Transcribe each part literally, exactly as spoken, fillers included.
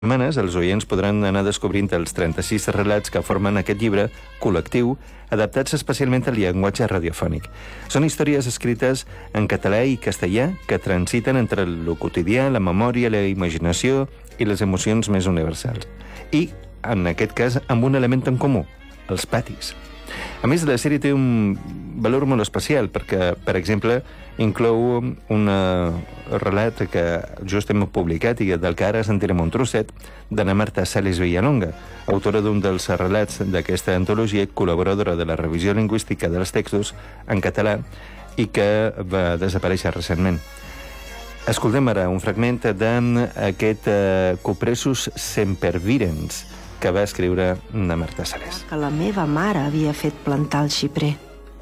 setmanes els oients podran anar descobrint els trenta-sis relats que formen aquest llibre col·lectiu, adaptats especialment al llenguatge radiofònic. Són històries escrites en català i castellà que transiten entre el quotidià, la memòria, la imaginació i les emocions més universals. I, en aquest cas, amb un element en comú, els patis. A més, la sèrie té un valor molt especial perquè, per exemple, inclou un relat que just hem publicat i del que ara sentirem un trosset d'Anna Marta Sales Villalonga, autora d'un dels relats d'aquesta antologia, col·laboradora de la revisió lingüística dels textos en català i que va desaparèixer recentment. Escoltem ara un fragment d'aquest uh, Cupressus sempervirens, que va escriure Anna Marta Sales. Que la meva mare havia fet plantar el xiprer.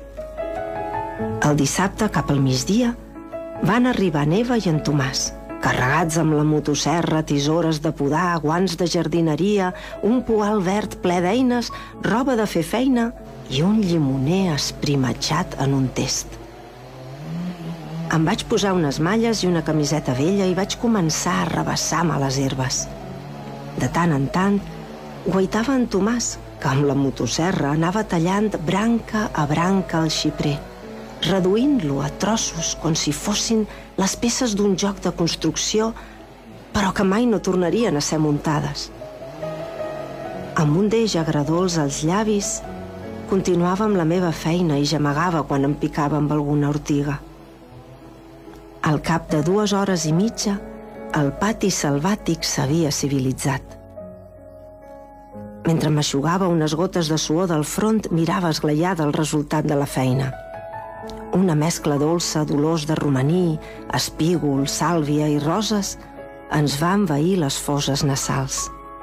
El dissabte, cap al migdia, van arribar Neva i en Tomàs, carregats amb la motosserra, tisores de podar, guants de jardineria, un poal verd ple d'eines, roba de fer feina i un llimoner esprimatxat en un test. Em vaig posar unes malles i una camiseta vella i vaig començar a arrabassar-me les herbes. De tant en tant, guaitava en Tomàs, que amb la motosserra anava tallant branca a branca el xiprer, reduint-lo a trossos com si fossin les peces d'un joc de construcció, però que mai no tornarien a ser muntades. Amb un deix agradolç als llavis, continuava amb la meva feina i gemegava quan em picava amb alguna ortiga. Al cap de dues hores i mitja, el pati selvàtic s'havia civilitzat. Mentre m'aixugava unes gotes de suor del front, mirava esglaiada el resultat de la feina. Una mescla dolça d'olors de romaní, espígol, sàlvia i roses ens va envair les fosses nasals.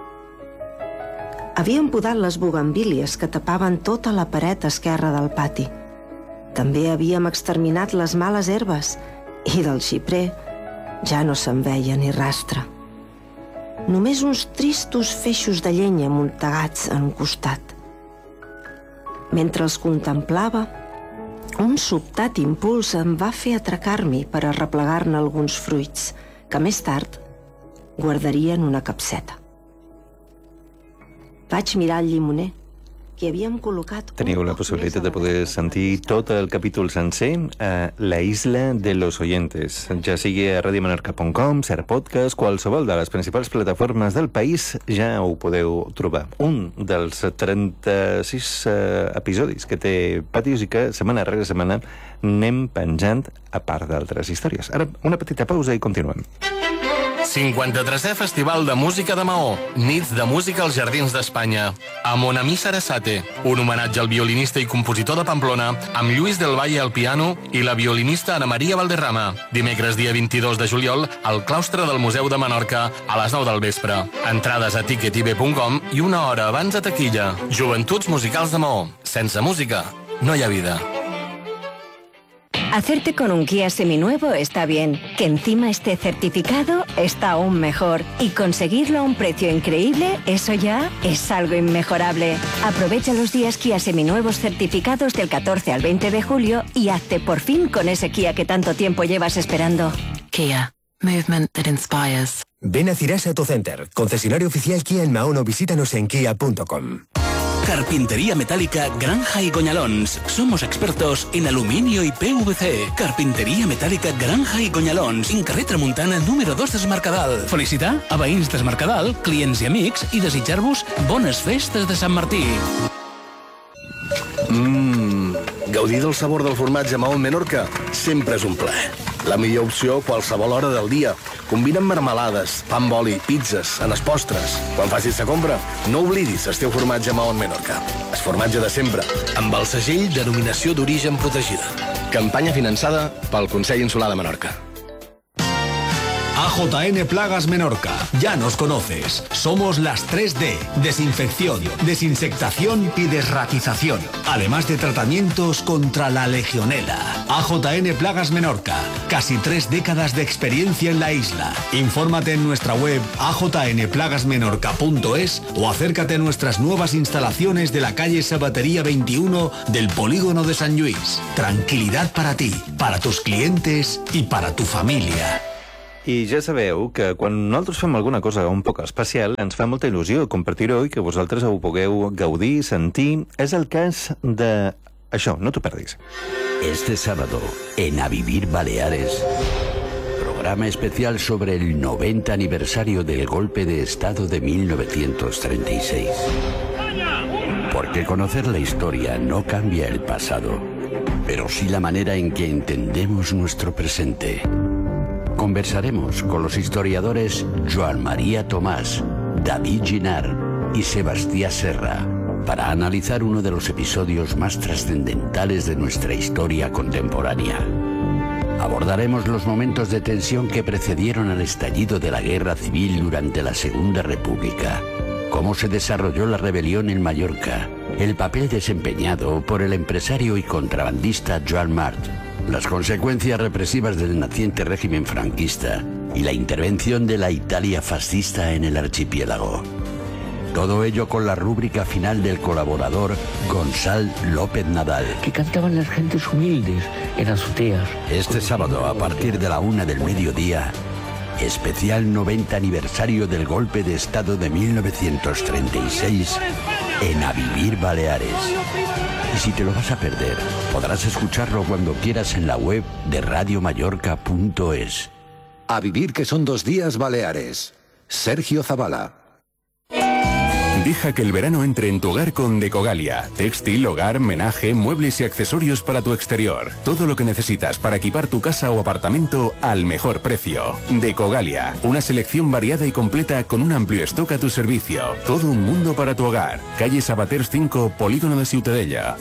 Havíem podat les bugambílies que tapaven tota la paret esquerra del pati. També havíem exterminat les males herbes i del xiprer ja no se'n veia ni rastre. Només uns tristos feixos de llenya amuntegats en un costat. Mentre els contemplava, un sobtat impuls em va fer atracar-m'hi per arreplegar-ne alguns fruits, que més tard guardaria en una capseta. Vaig mirar el llimoner, que havíem col·locat... Teniu la possibilitat de poder sentir tot el capítol sencer a La Isla de los Oyentes, ja sigui a radio menorca punt com, Ser Podcast, qualsevol de les principals plataformes del país, ja ho podeu trobar. Un dels trenta-sis uh, episodis que té Patis i que setmana rere setmana anem penjant a part d'altres històries. Ara, una petita pausa i continuem. cinquanta-tresè Festival de Música de Maó. Nits de música als Jardins d'Espanya. A Mon Ami Sarasate, un homenatge al violinista i compositor de Pamplona, amb Lluís del Valle al piano i la violinista Ana Maria Valderrama. Dimecres dia vint-i-dos de juliol al claustre del Museu de Menorca a les nou del vespre. Entrades a ticket i be punt com i una hora abans a taquilla. Joventuts Musicals de Maó. Sense música no hi ha vida. Hacerte con un Kia seminuevo está bien, que encima esté certificado está aún mejor, y conseguirlo a un precio increíble, eso ya es algo inmejorable. Aprovecha los días Kia seminuevos certificados del catorce al veinte de julio y hazte por fin con ese Kia que tanto tiempo llevas esperando. Kia. Movement that inspires. Ven a Cirasa Autocenter, concesionario oficial Kia en Mahón o visítanos en kia punto com. Carpintería Metálica Granja y Goñalons. Somos expertos en aluminio y P V C. Carpintería Metálica Granja i Goñalons. En carrer Tramuntana número dos des Mercadal. Felicitar a veïns des Mercadal, clients i amics i desitjar-vos bones festes de Sant Martí. Mmm, gaudir del sabor del formatge Mahón Menorca sempre és un plaer. La millor opció a qualsevol hora del dia. Combina amb marmelades, pa amb oli, pizzas, en els postres. Quan facis la compra, no oblidis el teu formatge Mahón Menorca. El formatge de sempre, amb el segell Denominació d'Origen Protegida. Campanya finançada pel Consell Insular de Menorca. A J N Plagas Menorca. Ya nos conoces. Somos las tres D. Desinfección, desinsectación y desratización. Además de tratamientos contra la legionela. A J N Plagas Menorca. Casi tres décadas de experiencia en la isla. Infórmate en nuestra web a j n plagas menorca punto es o acércate a nuestras nuevas instalaciones de la calle Sabatería veintiuno del Polígono de San Luis. Tranquilidad para ti, para tus clientes y para tu familia. I ja sabeu que quan nosaltres fem alguna cosa un poc especial ens fa molta il·lusió compartir-ho i que vosaltres ho pugueu gaudir, sentir. És el cas de... això, no t'ho perdis. Este sábado, en A Vivir Baleares, programa especial sobre el noventa aniversario del golpe de Estado de mil novecientos treinta y seis. Porque conocer la historia no cambia el pasado, pero sí la manera en que entendemos nuestro presente. Conversaremos con los historiadores Joan María Tomás, David Ginar y Sebastián Serra para analizar uno de los episodios más trascendentales de nuestra historia contemporánea. Abordaremos los momentos de tensión que precedieron al estallido de la Guerra Civil durante la Segunda República, cómo se desarrolló la rebelión en Mallorca, el papel desempeñado por el empresario y contrabandista Joan March, las consecuencias represivas del naciente régimen franquista y la intervención de la Italia fascista en el archipiélago. Todo ello con la rúbrica final del colaborador Gonzalo López Nadal, que cantaban las gentes humildes en azoteas. Este sábado, a partir de la una del mediodía, especial noventa aniversario del golpe de Estado de mil novecientos treinta y seis en A Vivir Baleares. Y si te lo vas a perder, podrás escucharlo cuando quieras en la web de radio mallorca punto es. A vivir, que son dos días Baleares. Sergio Zavala. Deja que el verano entre en tu hogar con Decogalia. Textil, hogar, menaje, muebles y accesorios para tu exterior. Todo lo que necesitas para equipar tu casa o apartamento al mejor precio. Decogalia. Una selección variada y completa con un amplio stock a tu servicio. Todo un mundo para tu hogar. Calle Sabaters cinco, Polígono de Ciutadella.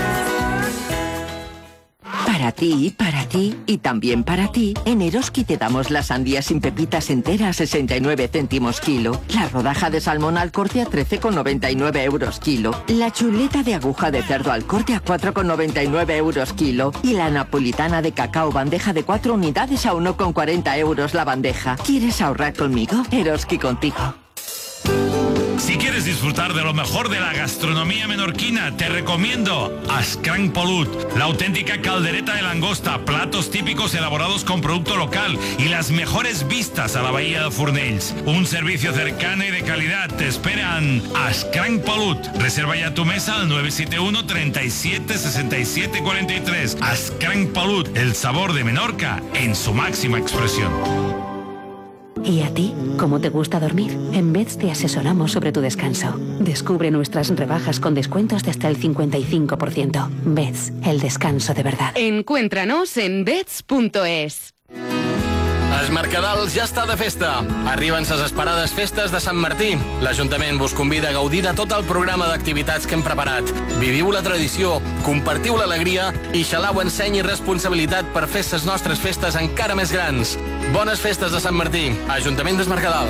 Para ti, para ti y también para ti, en Eroski te damos la sandía sin pepitas entera a sesenta y nueve céntimos kilo, la rodaja de salmón al corte a trece con noventa y nueve euros kilo, la chuleta de aguja de cerdo al corte a cuatro con noventa y nueve euros kilo y la napolitana de cacao bandeja de cuatro unidades a uno con cuarenta euros la bandeja. ¿Quieres ahorrar conmigo? Eroski contigo. Si quieres disfrutar de lo mejor de la gastronomía menorquina, te recomiendo Ascranc Polut, la auténtica caldereta de langosta, platos típicos elaborados con producto local y las mejores vistas a la bahía de Fornells. Un servicio cercano y de calidad te esperan Ascranc Polut. Reserva ya tu mesa al nueve siete uno, treinta y siete, sesenta y siete, cuarenta y tres. Ascranc Polut, el sabor de Menorca en su máxima expresión. ¿Y a ti? ¿Cómo te gusta dormir? En Beds te asesoramos sobre tu descanso. Descubre nuestras rebajas con descuentos de hasta el cincuenta y cinco por ciento. Beds, el descanso de verdad. Encuéntranos en beds punto es. Es Mercadal ja està de festa. Arriben ses esperades festes de Sant Martí. L'Ajuntament vos convida a gaudir de tot el programa d'activitats que hem preparat. Viviu la tradició, compartiu l'alegria i xalau enseny i responsabilitat per fer ses nostres festes encara més grans. Bones festes de Sant Martí. Ajuntament de Mercadal.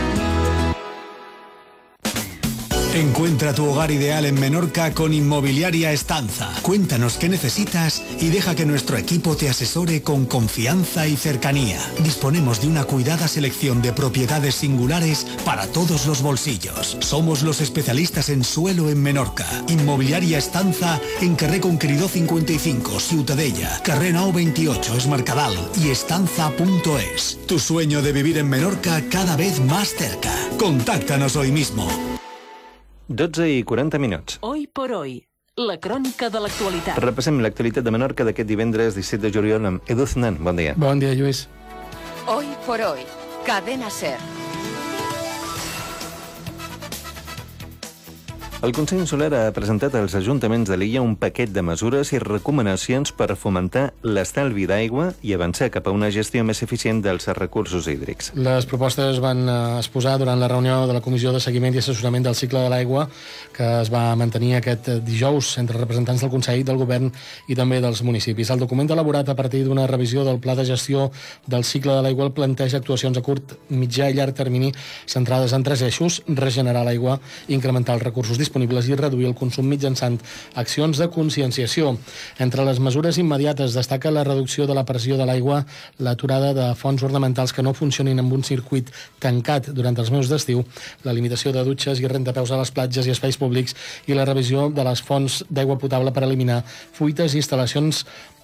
Encuentra tu hogar ideal en Menorca con Inmobiliaria Estanza. Cuéntanos qué necesitas y deja que nuestro equipo te asesore con confianza y cercanía. Disponemos de una cuidada selección de propiedades singulares para todos los bolsillos. Somos los especialistas en suelo en Menorca. Inmobiliaria Estanza en Carrer Conqueridor cincuenta y cinco, Ciutadella, Carrer Nou veintiocho, Es Mercadal y estanza punto es. Tu sueño de vivir en Menorca cada vez más cerca. Contáctanos hoy mismo. dotze i quaranta minuts. Hoy por hoy, la crònica de l'actualitat. Repassem l'actualitat de Menorca d'aquest divendres disset de juliol amb Edu Znan. Bon dia. Bon dia, Lluís. Hoy por hoy, Cadena Ser. El Consell Insular ha presentat als ajuntaments de l'illa un paquet de mesures i recomanacions per fomentar l'estalvi d'aigua i avançar cap a una gestió més eficient dels recursos hídrics. Les propostes van exposar durant la reunió de la Comissió de Seguiment i Assessorament del Cicle de l'Aigua, que es va mantenir aquest dijous entre representants del Consell, del Govern i també dels municipis. El document elaborat a partir d'una revisió del Pla de Gestió del Cicle de l'Aigua planteja actuacions a curt, mitjà i llarg termini centrades en tres eixos: regenerar l'aigua, incrementar els recursos disponibles i reduir el consum mitjançant accions de conscienciació. Entre les mesures immediates destaca la reducció de la pressió de l'aigua, l'aturada de fonts ornamentals que no funcionin amb un circuit tancat durant els mesos d'estiu, la limitació de dutxes i rentapeus a les platges i espais públics i la revisió de les fonts d'aigua potable per eliminar fuites i instal·lacions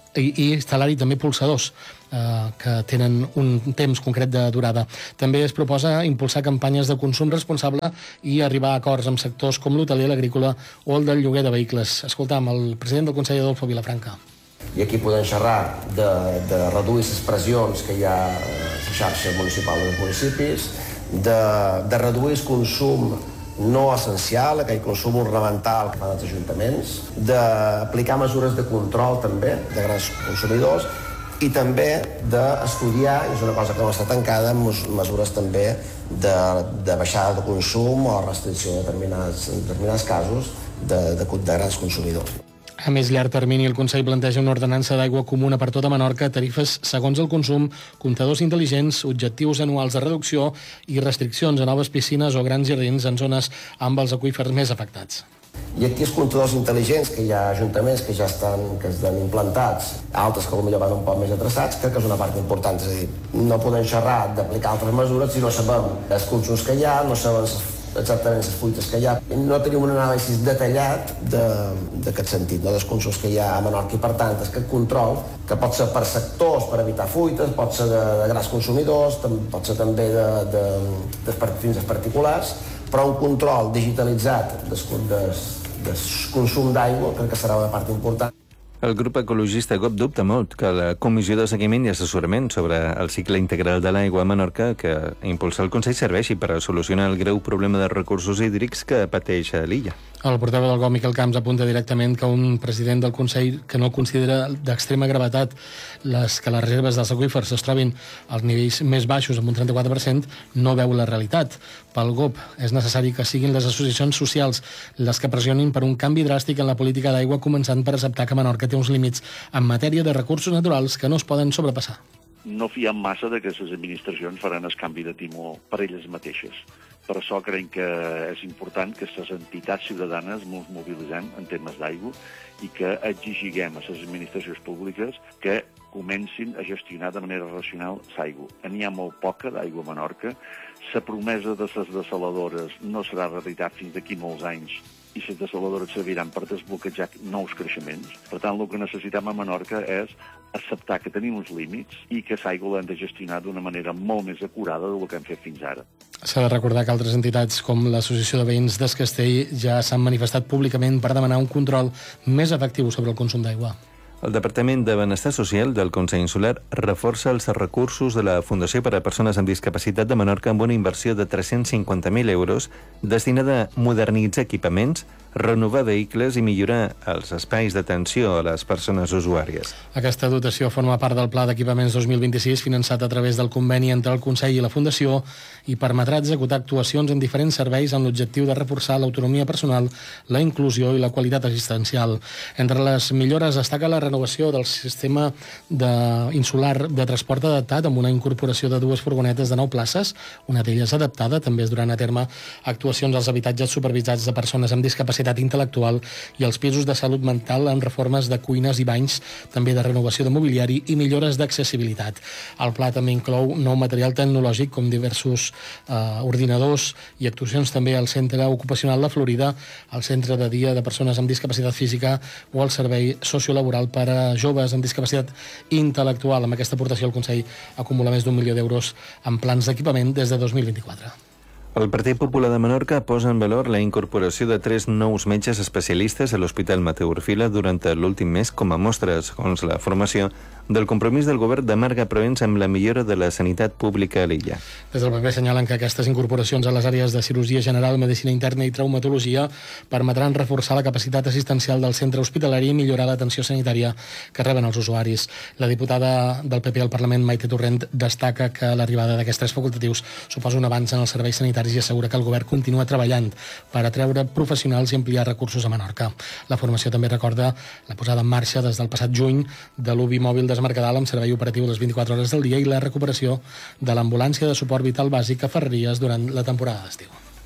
i, i instal·lar-hi també pulsadors eh, que tenen un temps concret de durada. També es proposa impulsar campanyes de consum responsable i arribar a acords amb sectors com l'hoteler, l'agrícola o el del lloguer de vehicles. Escoltam el president del Consell, Adolfo Vilafranca. I aquí podem xerrar de, de reduir les pressions que hi ha a la xarxa municipal dels municipis, de, de reduir el consum no essencial, aquell consum ornamental que fan els ajuntaments, d'aplicar mesures de control també de grans consumidors i també d'estudiar, és una cosa que no està tancada, mesures també de, de baixada de consum o restricció de determinats, en determinats casos de, de, de grans consumidors. A més llarg termini, el Consell planteja una ordenança d'aigua comuna per tota Menorca, tarifes segons el consum, comptadors intel·ligents, objectius anuals de reducció i restriccions a noves piscines o grans jardins en zones amb els aqüífers més afectats. I aquí els comptadors intel·ligents, que hi ha ajuntaments que ja estan, que estan implantats, altres que potser van un poc més atrasats, crec que és una part important. És a dir, no podem xerrar d'aplicar altres mesures si no sabem els consums que hi ha, no sabem exactament les fuites que hi ha. No tenim un anàlisi detallat d'aquest sentit, no? Dels consums que hi ha a Menorca, i per tant aquest control, que pot ser per sectors per evitar fuites, pot ser de, de grans consumidors, pot ser també de, de, de, de fins a particulars, però un control digitalitzat del, del, del consum d'aigua crec que serà una part important. El grup ecologista G O P dubta molt que la Comissió de Seguiment i Assessorament sobre el cicle integral de l'aigua a Menorca, que impulsa el Consell, serveixi per a solucionar el greu problema de recursos hídrics que pateix l'illa. El portaveu del G O P, Miquel Camps, apunta directament que un president del Consell que no considera d'extrema gravetat les, que les reserves dels aqüífers es trobin als nivells més baixos, amb un trenta-quatre per cent, no veu la realitat. Pel G O P és necessari que siguin les associacions socials les que pressionin per un canvi dràstic en la política d'aigua, començant per acceptar que Menorca té uns límits en matèria de recursos naturals que no es poden sobrepassar. No fiem massa de que les administracions faran el canvi de timó per elles mateixes. Per això creiem que és important que les entitats ciutadanes ens mobilitzem en temes d'aigua i que exigiguem a les administracions públiques que comencin a gestionar de manera racional l'aigua. N'hi ha molt poca d'aigua a Menorca. La promesa de les desaladores no serà realitat fins d'aquí molts anys i les desaladores serviran per desbloquejar nous creixements. Per tant, el que necessitem a Menorca és acceptar que tenim uns límits i que l'aigua l'hem de gestionar d'una manera molt més acurada del que hem fet fins ara. S'ha de recordar que altres entitats com l'Associació de Veïns d'Es Castell ja s'han manifestat públicament per demanar un control més efectiu sobre el consum d'aigua. El Departament de Benestar Social del Consell Insular reforça els recursos de la Fundació per a Persones amb Discapacitat de Menorca amb una inversió de tres-cents cinquanta mil euros destinada a modernitzar equipaments, renovar vehicles i millorar els espais d'atenció a les persones usuàries. Aquesta dotació forma part del Pla d'Equipaments dos mil vint-i-sis finançat a través del conveni entre el Consell i la Fundació i permetrà executar actuacions en diferents serveis amb l'objectiu de reforçar l'autonomia personal, la inclusió i la qualitat assistencial. Entre les millores destaca la renovació del sistema de insular de transport adaptat amb una incorporació de dues furgonetes de nou places, una d'elles adaptada. També es duran a terme actuacions als habitatges supervisats de persones amb discapacitat intel·lectual i els pisos de salut mental amb reformes de cuines i banys, també de renovació de mobiliari i millores d'accessibilitat. El pla també inclou nou material tecnològic com diversos eh, ordinadors i actuacions també al Centre Ocupacional La Florida, al Centre de Dia de Persones amb Discapacitat Física o al Servei Sociolaboral per a Joves amb Discapacitat Intel·lectual. Amb aquesta aportació el Consell acumula més d'un milió d'euros en plans d'equipament des de dos mil vint-i-quatre. El Partit Popular de Menorca posa en valor la incorporació de tres nous metges especialistes a l'Hospital Mateu Orfila durant l'últim mes com a mostra, segons la formació, del compromís del govern de Marga Proens amb la millora de la sanitat pública a l'illa. Des del P P senyalen que aquestes incorporacions a les àrees de cirurgia general, medicina interna i traumatologia permetran reforçar la capacitat assistencial del centre hospitalari i millorar l'atenció sanitària que reben els usuaris. La diputada del P P al Parlament, Maite Torrent, destaca que l'arribada d'aquests tres facultatius suposa un avanç en els serveis sanitaris i assegura que el govern continua treballant per atreure professionals i ampliar recursos a Menorca. La formació també recorda la posada en marxa des del passat juny de l'U B I mòbil des Mercadal amb servei operatiu les vint-i-quatre hores del dia i la recuperació de l'ambulància de suport vital bàsic a Ferreries durant la temporada d'estiu.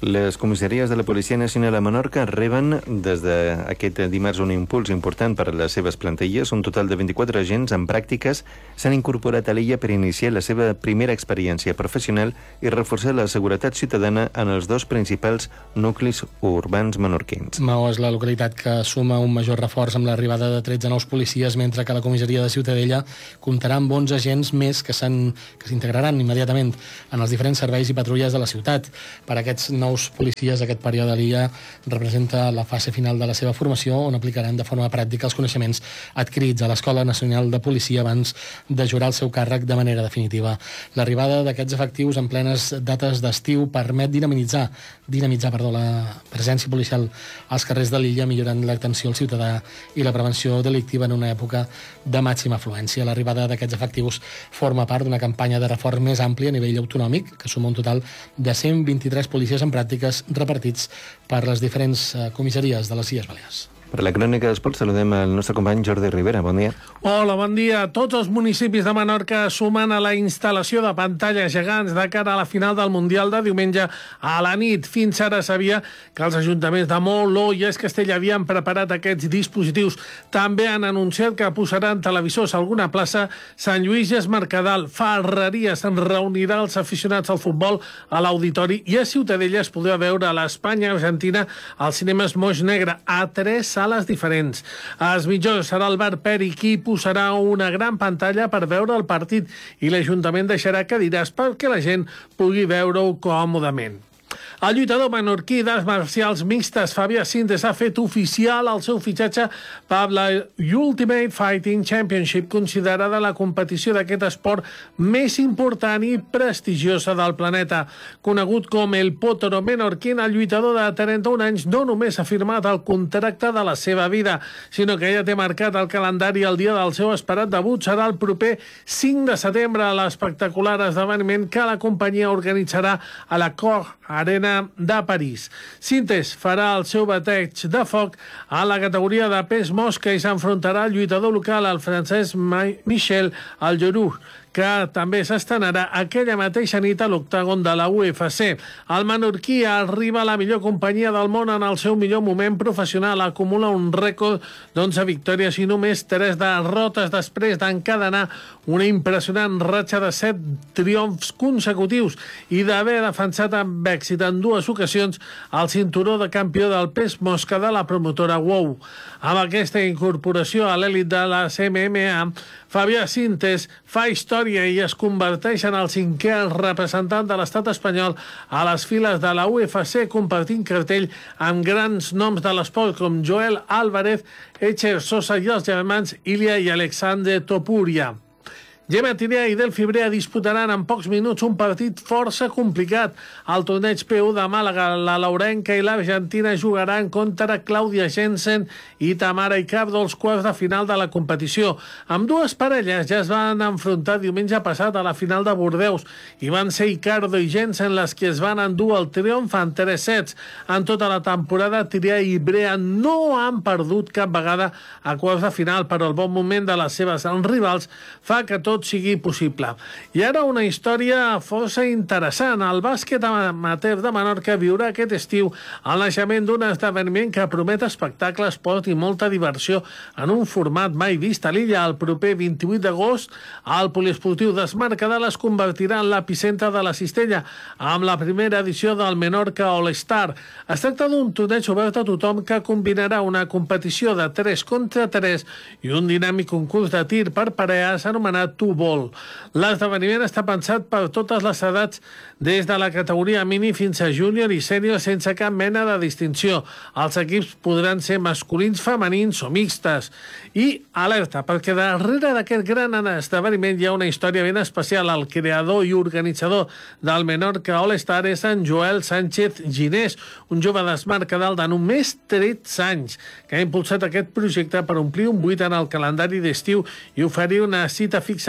Les comissaries de la Policia Nacional a Menorca reben des d'aquest dimarts un impuls important per a les seves plantilles. Un total de vint-i-quatre agents en pràctiques s'han incorporat a l'illa per iniciar la seva primera experiència professional i reforçar la seguretat ciutadana en els dos principals nuclis urbans menorquins. Maó és la localitat que suma un major reforç amb l'arribada de tretze nous policies, mentre que la comissaria de Ciutadella comptarà amb onze agents més que s'integraran immediatament en els diferents serveis i patrulles de la ciutat. Per aquests nous policies, aquest període a l'illa representa la fase final de la seva formació, on aplicaran de forma pràctica els coneixements adquirits a l'Escola Nacional de Policia abans de jurar el seu càrrec de manera definitiva. L'arribada d'aquests efectius en plenes dates d'estiu permet dinamitzar, dinamitzar perdó, la presència policial als carrers de l'illa, millorant l'atenció al ciutadà i la prevenció delictiva en una època de màxima afluència. L'arribada d'aquests efectius forma part d'una campanya de reforç més àmplia a nivell autonòmic, que suma un total de cent vint-i-tres policies en pràctiques repartits per les diferents comissaries de les Illes Balears. Per la crònica d'esports saludem el nostre company Jordi Rivera. Bon dia. Hola, bon dia. Tots els municipis de Menorca sumen a la instal·lació de pantalles gegants de cara a la final del Mundial de diumenge a la nit. Fins ara sabia que els ajuntaments de Maó, Ló i Castella havien preparat aquests dispositius. També han anunciat que posaran televisors a alguna plaça. Sant Lluís i es Mercadal, Ferreries, se'n reunirà els aficionats al futbol a l'auditori, i a Ciutadella es podrà veure l'Espanya-Argentina als cinemes Moix Negre, a tres sales diferents. A Es Mitjós serà el bar Peri qui posarà una gran pantalla per veure el partit, i l'Ajuntament deixarà cadires perquè la gent pugui veure-ho còmodament. El lluitador menorquí d'arts marcials mixtes Fabià Sintes ha fet oficial el seu fitxatge per la Ultimate Fighting Championship, considerada la competició d'aquest esport més important i prestigiosa del planeta. Conegut com el Potro menorquí, el lluitador de trenta-un anys no només ha firmat el contracte de la seva vida, sinó que ja té marcat el calendari. El dia del seu esperat debut serà el proper cinc de setembre a l'espectacular esdeveniment que la companyia organitzarà a la Cor Arena de París. Sintes farà el seu bateig de foc a la categoria de pes mosca i s'enfrontarà al lluitador local, el francès Michel Aljourou, que també s'estrenarà aquella mateixa nit a l'octàgon de la U F C. El menorquí arriba a la millor companyia del món en el seu millor moment professional. Acumula un rècord d'onze victòries i només tres derrotes després d'encadenar una impressionant ratxa de set triomfs consecutius i d'haver defensat amb èxit en dues ocasions el cinturó de campió del pes mosca de la promotora WOW. Amb aquesta incorporació a l'èlit de la M M A, Fabià Sintes fa història i es converteix en el cinquè representant de l'estat espanyol a les files de la U F C, compartint cartell amb grans noms de l'esport com Joel Álvarez, Echer Sosa i els germans Ilya i Alexander Topuria. Gemma Tirea i Delphi Brea disputaran en pocs minuts un partit força complicat. Al torneig P u de Màlaga, la laurenca i l'Argentina jugaran contra Clàudia Jensen i Tamara Icardo als quarts de final de la competició. Amb dues parelles ja es van enfrontar diumenge passat a la final de Bordeus i van ser Icardo i Jensen les que es van endur el triomf en tres sets. En tota la temporada, Tirea i Brea no han perdut cap vegada a quarts de final, però el bon moment de les seves rivals fa que tot tot sigui possible. I ara una història força interessant. El bàsquet amateur de Menorca viurà aquest estiu el naixement d'un esdeveniment que promet espectacle, esport i molta diversió en un format mai vist a l'illa. El proper vint-i-vuit d'agost, el poliesportiu d'Es Mercadal es convertirà en l'epicentre de la cistella amb la primera edició del Menorca All-Star. Es tracta d'un torneig obert a tothom que combinarà una competició de tres contra tres i un dinàmic concurs de tir per parelles anomenat Two-Ball. L'esdeveniment està pensat per totes les edats, des de la categoria mini fins a júnior i sènior, sense cap mena de distinció. Els equips podran ser masculins, femenins o mixtes. I alerta, perquè darrere d'aquest gran esdeveniment hi ha una història ben especial. El creador i organitzador del Menorca All-Star és en Joel Sánchez Ginés, un jove d'Es Mercadal de només tretze anys, que ha impulsat aquest projecte per omplir un buit en el calendari d'estiu i oferir una cita fixa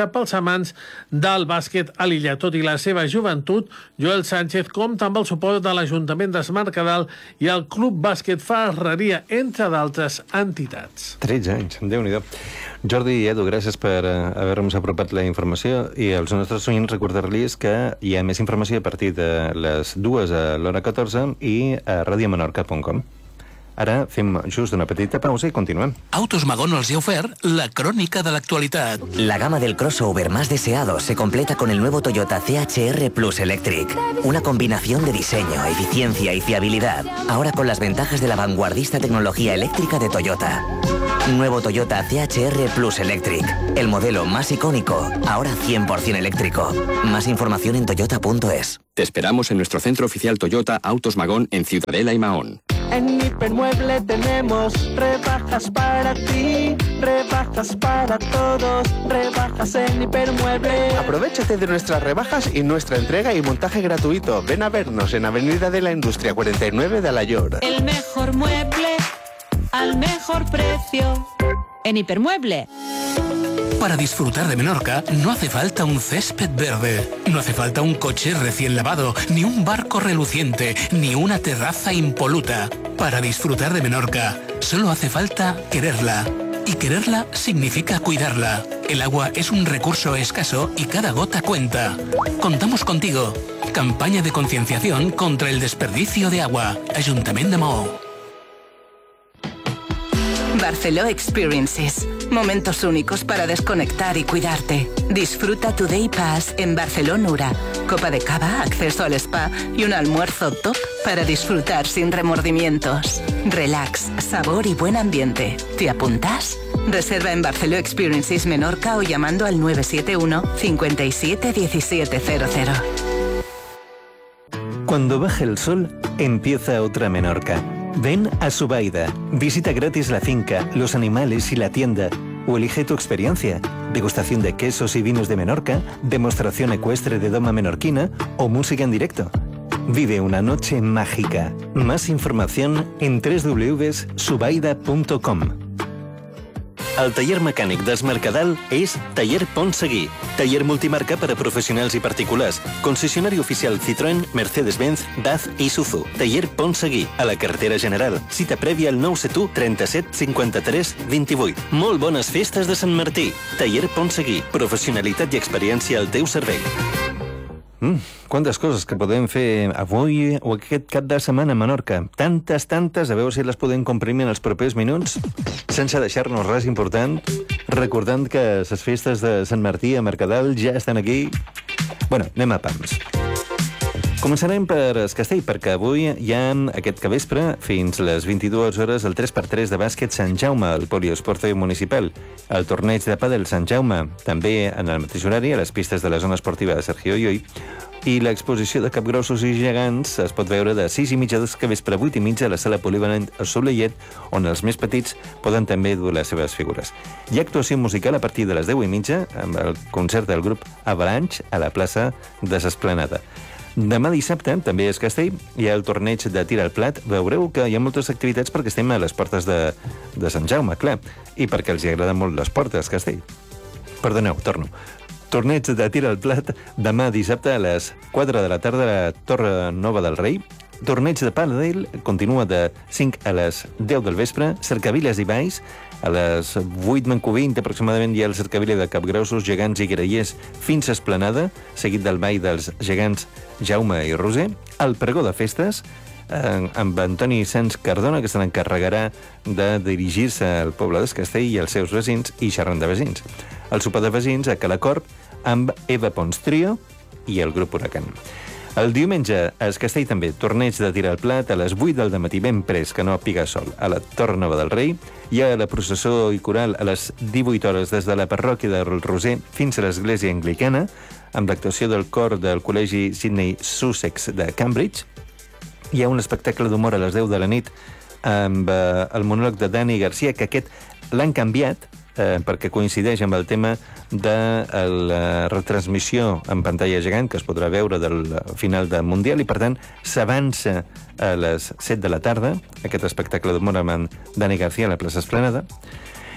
festa pels amants del bàsquet a l'illa. Tot i la seva joventut, Joel Sánchez compta amb el suport de l'Ajuntament d'Es Mercadal i el Club Bàsquet Ferreria, entre d'altres entitats. tretze anys, Déu-n'hi-do. Jordi i Edu, gràcies per haver-nos apropat la informació, i als nostres oients recordar-los que hi ha més informació a partir de les dues a l'hora catorze i a radiomenorca punt com. Ara fem just una petita pausa i continuem. Autos Magón els ha ofert la crònica de l'actualitat. La gama del crossover más deseado se completa con el nuevo Toyota C H R Plus Electric. Una combinación de diseño, eficiencia y fiabilidad. Ahora con las ventajas de la vanguardista tecnología eléctrica de Toyota. Nuevo Toyota C H R Plus Electric. El modelo más icónico, ahora cien por ciento eléctrico. Más información en toyota punto es. Te esperamos en nuestro centro oficial Toyota Autos Magón en Ciudadela y Mahón. En Hipermueble tenemos rebajas para ti, rebajas para todos, rebajas en Hipermueble. Aprovechate de nuestras rebajas y nuestra entrega y montaje gratuito. Ven a vernos en Avenida de la Industria cuarenta y nueve de Alayor. El mejor mueble al mejor precio en Hipermueble. Para disfrutar de Menorca no hace falta un césped verde, no hace falta un coche recién lavado, ni un barco reluciente, ni una terraza impoluta. Para disfrutar de Menorca solo hace falta quererla. Y quererla significa cuidarla. El agua es un recurso escaso y cada gota cuenta. Contamos contigo. Campaña de concienciación contra el desperdicio de agua. Ayuntamiento de Maó. Barceló Experiences. Momentos únicos para desconectar y cuidarte. Disfruta tu Day Pass en Barceló Nura. Copa de cava, acceso al spa y un almuerzo top para disfrutar sin remordimientos. Relax, sabor y buen ambiente. ¿Te apuntas? Reserva en Barceló Experiences Menorca o llamando al nueve siete uno, cinco siete, uno siete cero cero. Cuando baje el sol, empieza otra Menorca. Ven a Subaida. Visita gratis la finca, los animales y la tienda. O elige tu experiencia. Degustación de quesos y vinos de Menorca, demostración ecuestre de doma menorquina o música en directo. Vive una noche mágica. Más información en doble u doble u doble u punt subaida punt com. El taller mecànic d'Es Mercadal és Taller Ponsegui, taller multimarca per a professionals i particulars, concessionari oficial Citroën, Mercedes-Benz, D A Z i Isuzu. Taller Ponsegui, a la carretera general. Cita prèvia al nou set u, trenta-set, cinquanta-tres, vint-i-vuit. Molt bones festes de Sant Martí. Taller Ponsegui, professionalitat i experiència al teu servei. Mm, quantes coses que podem fer avui o aquest cap de setmana a Menorca. Tantes, tantes, a veure si les podem comprimir en els propers minuts, sense deixar-nos res important, recordant que les festes de Sant Martí a Mercadal ja estan aquí. Bueno, anem a pams. Començarem per Es Castell, perquè avui hi ha aquest capvespre, fins les vint-i-dues hores, el tres per tres de bàsquet Sant Jaume, al Poliesporte Municipal. El torneig de pàdel Sant Jaume, també en el mateix horari, a les pistes de la zona esportiva de Sergio Llull. I l'exposició de capgrossos i gegants es pot veure de sis i mitja del capvespre a vuit i mitja a la sala polivalent al Soleillet, on els més petits poden també dur les seves figures. Hi ha actuació musical a partir de les deu i mitja, amb el concert del grup Avalanche a la plaça de l'Esplanada. Demà dissabte, també és Castell, hi ha el torneig de tir al plat. Veureu que hi ha moltes activitats perquè estem a les portes de, de Sant Jaume, clar, i perquè els hi agraden molt les portes, Castell. Perdoneu, torno. Torneig de tir al plat demà dissabte a les quatre de la tarda a la Torre Nova del Rei. Torneig de pàdel continua de cinc a les deu del vespre. Cercaviles i balls a les vuit menys vint aproximadament hi ha el cercavile de capgrossos, gegants i grallers fins a Esplanada, seguit del ball dels gegants Jaume i Roser. El pregó de festes eh, amb Antoni Sanz Cardona, que se n'encarregarà de dirigir-se al poble d'Es Castell i als seus veïns i xerrant de veïns. El sopar de veïns a Calacorp amb Eva Pons Trio i el grup Huracan. El diumenge a Es Castell també torneig de tir al plat a les vuit del dematí ben pres, que no piga sol, a la Torre Nova del Rei. Hi ha la processó i coral a les divuit hores des de la parròquia del Roser fins a l'església anglicana, amb l'actuació del cor del Col·legi Sydney Sussex de Cambridge. Hi ha un espectacle d'humor a les deu de la nit amb eh, el monòleg de Dani Garcia, que aquest l'han canviat eh, perquè coincideix amb el tema de la retransmissió en pantalla gegant que es podrà veure del final del Mundial i, per tant, s'avança a les set de la tarda, aquest espectacle d'humor amb Dani Garcia a la plaça Esplanada.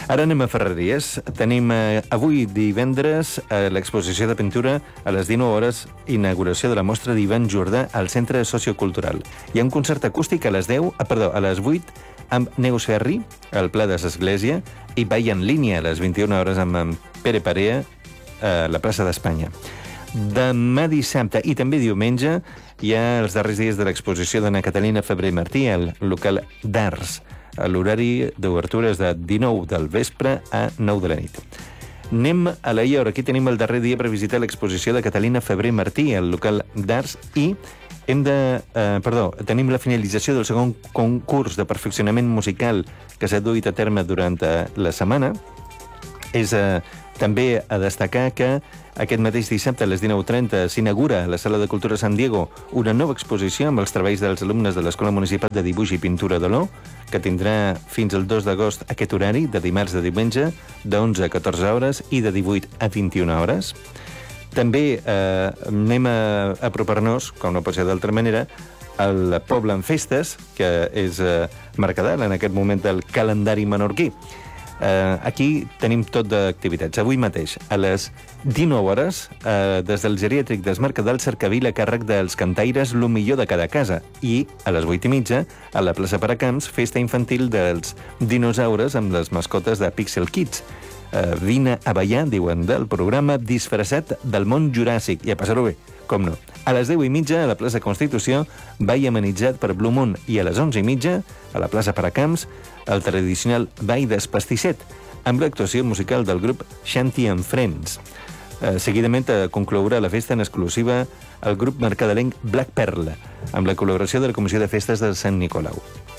Ara anem a Ferreries. Tenim eh, avui divendres eh, l'exposició de pintura a les dinou hores, inauguració de la mostra d'Ivan Jordà al Centre Sociocultural. Hi ha un concert acústic a les deu, ah, perdó, a les vuit amb Neus Ferri, al Pla de l'Església, i Ball en línia a les vint-i-una hores amb en Pere Parea a la plaça d'Espanya. Demà dissabte i també diumenge hi ha els darrers dies de l'exposició d'Anna Catalina Febrer Martí al local d'Arts. L'horari d'obertura és de dinou del vespre a nou de la nit. Anem a la Iora. Aquí tenim el darrer dia per visitar l'exposició de Catalina Febrer Martí al local d'Arts i hem de... Eh, perdó, tenim la finalització del segon concurs de perfeccionament musical que s'ha duit a terme durant eh, la setmana. És eh, també a destacar que aquest mateix dissabte a les dinou trenta s'inaugura a la Sala de Cultura Sant Diego una nova exposició amb els treballs dels alumnes de l'Escola Municipal de Dibuix i Pintura d'Oló, que tindrà fins al dos d'agost aquest horari, de dimarts a diumenge, d'onze a catorze hores i de divuit a vint-i-una hores. També eh, anem a apropar-nos, com no pot ser d'altra manera, al Poble en Festes, que és eh, Mercadal, en aquest moment del calendari menorquí. Uh, aquí tenim tot d'activitats. Avui mateix, a les dinou hores, uh, des del geriàtric des Mercadal, cercavila a càrrec dels cantaires lo millor de cada casa. I a les vuit i mitja, a la plaça Paracamps, festa infantil dels dinosaures amb les mascotes de Pixel Kids. Uh, vine a ballar, diuen, del programa disfressat del món juràssic. I a passar-ho bé, com no. A les deu i mitja, a la plaça Constitució, ball amenitzat per Blue Moon. I a les onze i mitja, a la plaça Paracamps, el tradicional ball d'Espastisset, amb l'actuació musical del grup Shanty and Friends. Eh, seguidament eh, conclourà la festa en exclusiva el grup mercadalenc Black Pearl, amb la col·laboració de la Comissió de Festes de Sant Nicolau.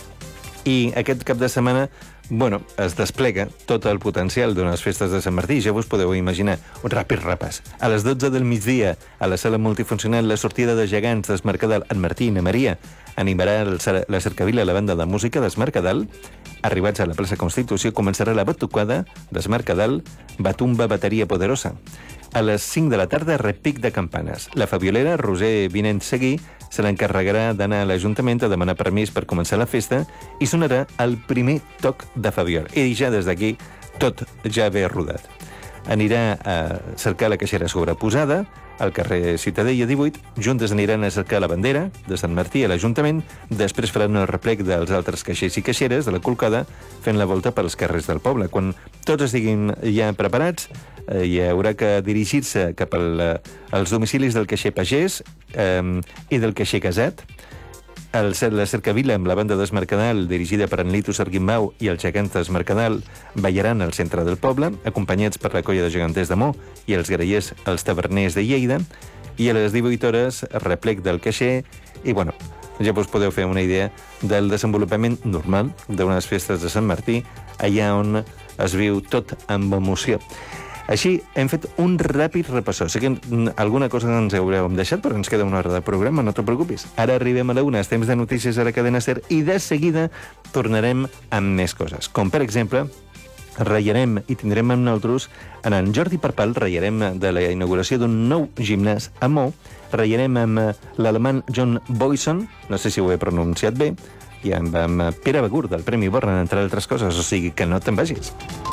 I aquest cap de setmana, bueno, es desplega tot el potencial d'unes festes de Sant Martí. Ja vos podeu imaginar un ràpid repàs. A les dotze del migdia, a la sala multifuncional, la sortida de gegants des Mercadal, en Martí i na Maria animarà el, la cercavila a la banda de música des Mercadal. Arribats a la plaça Constitució, començarà la batucada des Mercadal, Batumba Bateria Poderosa. A les cinc de la tarda, repic de campanes. La fabiolera Roser Vinent Seguí se l'encarregarà d'anar a l'Ajuntament a demanar permís per començar la festa i sonarà el primer toc de Fabiol. I ja des d'aquí tot ja ve rodat. Anirà a cercar la caixera sobreposada al carrer Ciutadella divuit, juntes aniran a cercar la bandera de Sant Martí a l'Ajuntament, després faran el replec dels altres caixers i caixeres de la colcada, fent la volta pels carrers del poble. Quan tots estiguin ja preparats, eh, hi haurà que dirigir-se cap al, als domicilis del caixer pagès eh, i del caixer casat. El, la cercavila amb la banda des Mercadal, dirigida per en Litus Arguimbau i els gegants des Mercadal, ballaran al centre del poble, acompanyats per la colla de geganters de Mo i els grallers els taverners de Lleida, i a les divuit hores, replec del caixer, i bueno, ja us podeu fer una idea del desenvolupament normal d'unes festes de Sant Martí, allà on es viu tot amb emoció. Així, hem fet un ràpid repassó. Sé que alguna cosa ens haurem deixat, però ens queda una hora de programa, no te preocupis. Ara arribem a la una, temps de notícies a la cadena SER, i de seguida tornarem amb més coses. Com, per exemple, ratllarem i tindrem amb nosaltres en en Jordi Parpal, ratllarem de la inauguració d'un nou gimnàs a Mo, ratllarem amb l'alemany John Boyson, no sé si ho he pronunciat bé, i amb, amb Pere Begur, del Premi Born, entre altres coses, o sigui que no te'n vagis.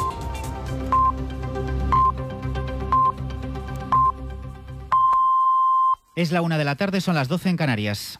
Es la una de la tarde, son las doce en Canarias.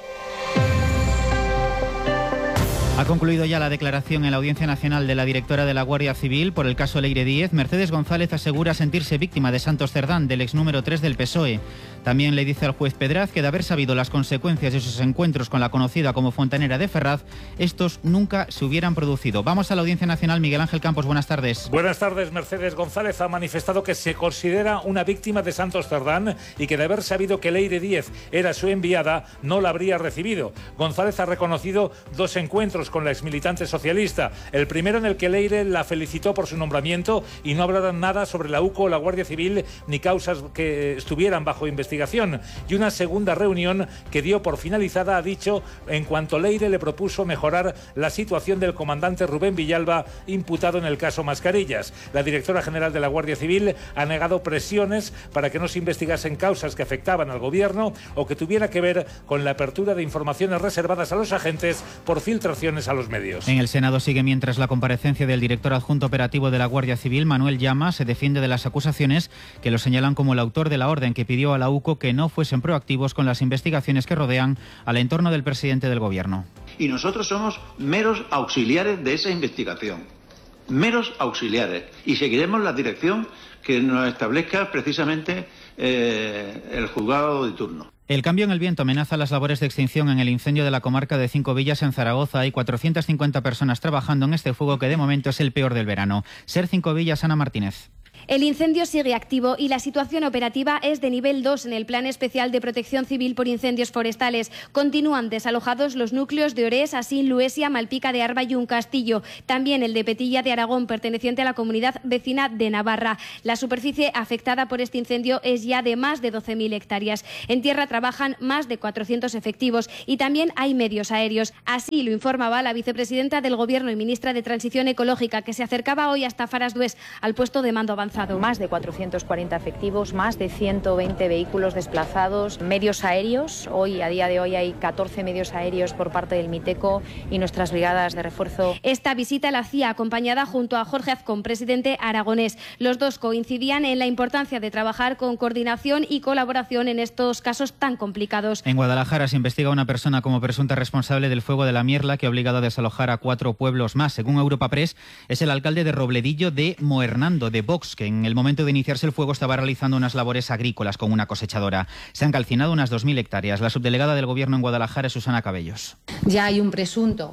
Ha concluido ya la declaración en la Audiencia Nacional de la directora de la Guardia Civil por el caso Leire Díez. Mercedes González asegura sentirse víctima de Santos Cerdán, del ex número tres del P S O E. También le dice al juez Pedraz que de haber sabido las consecuencias de sus encuentros con la conocida como Fontanera de Ferraz, estos nunca se hubieran producido. Vamos a la Audiencia Nacional. Miguel Ángel Campos, buenas tardes. Buenas tardes. Mercedes González ha manifestado que se considera una víctima de Santos Cerdán y que de haber sabido que Leire Díez era su enviada, no la habría recibido. González ha reconocido dos encuentros con la exmilitante socialista. El primero en el que Leire la felicitó por su nombramiento y no hablaron nada sobre la U C O o la Guardia Civil ni causas que estuvieran bajo investigación. Y una segunda reunión que dio por finalizada, ha dicho, en cuanto Leire le propuso mejorar la situación del comandante Rubén Villalba, imputado en el caso Mascarillas. La directora general de la Guardia Civil ha negado presiones para que no se investigasen causas que afectaban al gobierno o que tuviera que ver con la apertura de informaciones reservadas a los agentes por filtraciones declaraciones a los medios. En el Senado sigue mientras la comparecencia del director adjunto operativo de la Guardia Civil, Manuel Llama, se defiende de las acusaciones que lo señalan como el autor de la orden que pidió a la U C O que no fuesen proactivos con las investigaciones que rodean al entorno del presidente del Gobierno. Y nosotros somos meros auxiliares de esa investigación, meros auxiliares, y seguiremos la dirección que nos establezca precisamente eh, el juzgado de turno. El cambio en el viento amenaza las labores de extinción en el incendio de la comarca de Cinco Villas en Zaragoza. Hay cuatrocientas cincuenta personas trabajando en este fuego que de momento es el peor del verano. Ser Cinco Villas, Ana Martínez. El incendio sigue activo y la situación operativa es de nivel dos en el Plan Especial de Protección Civil por Incendios Forestales. Continúan desalojados los núcleos de Orés, Asín, Luesia, Malpica de Arba y un Castillo. También el de Petilla de Aragón, perteneciente a la comunidad vecina de Navarra. La superficie afectada por este incendio es ya de más de doce mil hectáreas. En tierra trabajan más de cuatrocientos efectivos y también hay medios aéreos. Así lo informaba la vicepresidenta del Gobierno y ministra de Transición Ecológica, que se acercaba hoy hasta Faras Dués, al puesto de mando avanzado. Más de cuatrocientos cuarenta efectivos, más de ciento veinte vehículos desplazados, medios aéreos. Hoy, a día de hoy, hay catorce medios aéreos por parte del MITECO y nuestras brigadas de refuerzo. Esta visita la hacía acompañada junto a Jorge Azcón, presidente aragonés. Los dos coincidían en la importancia de trabajar con coordinación y colaboración en estos casos tan complicados. En Guadalajara se investiga a una persona como presunta responsable del fuego de la Mierla que ha obligado a desalojar a cuatro pueblos más. Según Europa Press, es el alcalde de Robledillo de Moernando, de Vox, que en el momento de iniciarse el fuego estaba realizando unas labores agrícolas con una cosechadora. Se han calcinado unas dos mil hectáreas. La subdelegada del Gobierno en Guadalajara es Susana Cabellos. Ya hay un presunto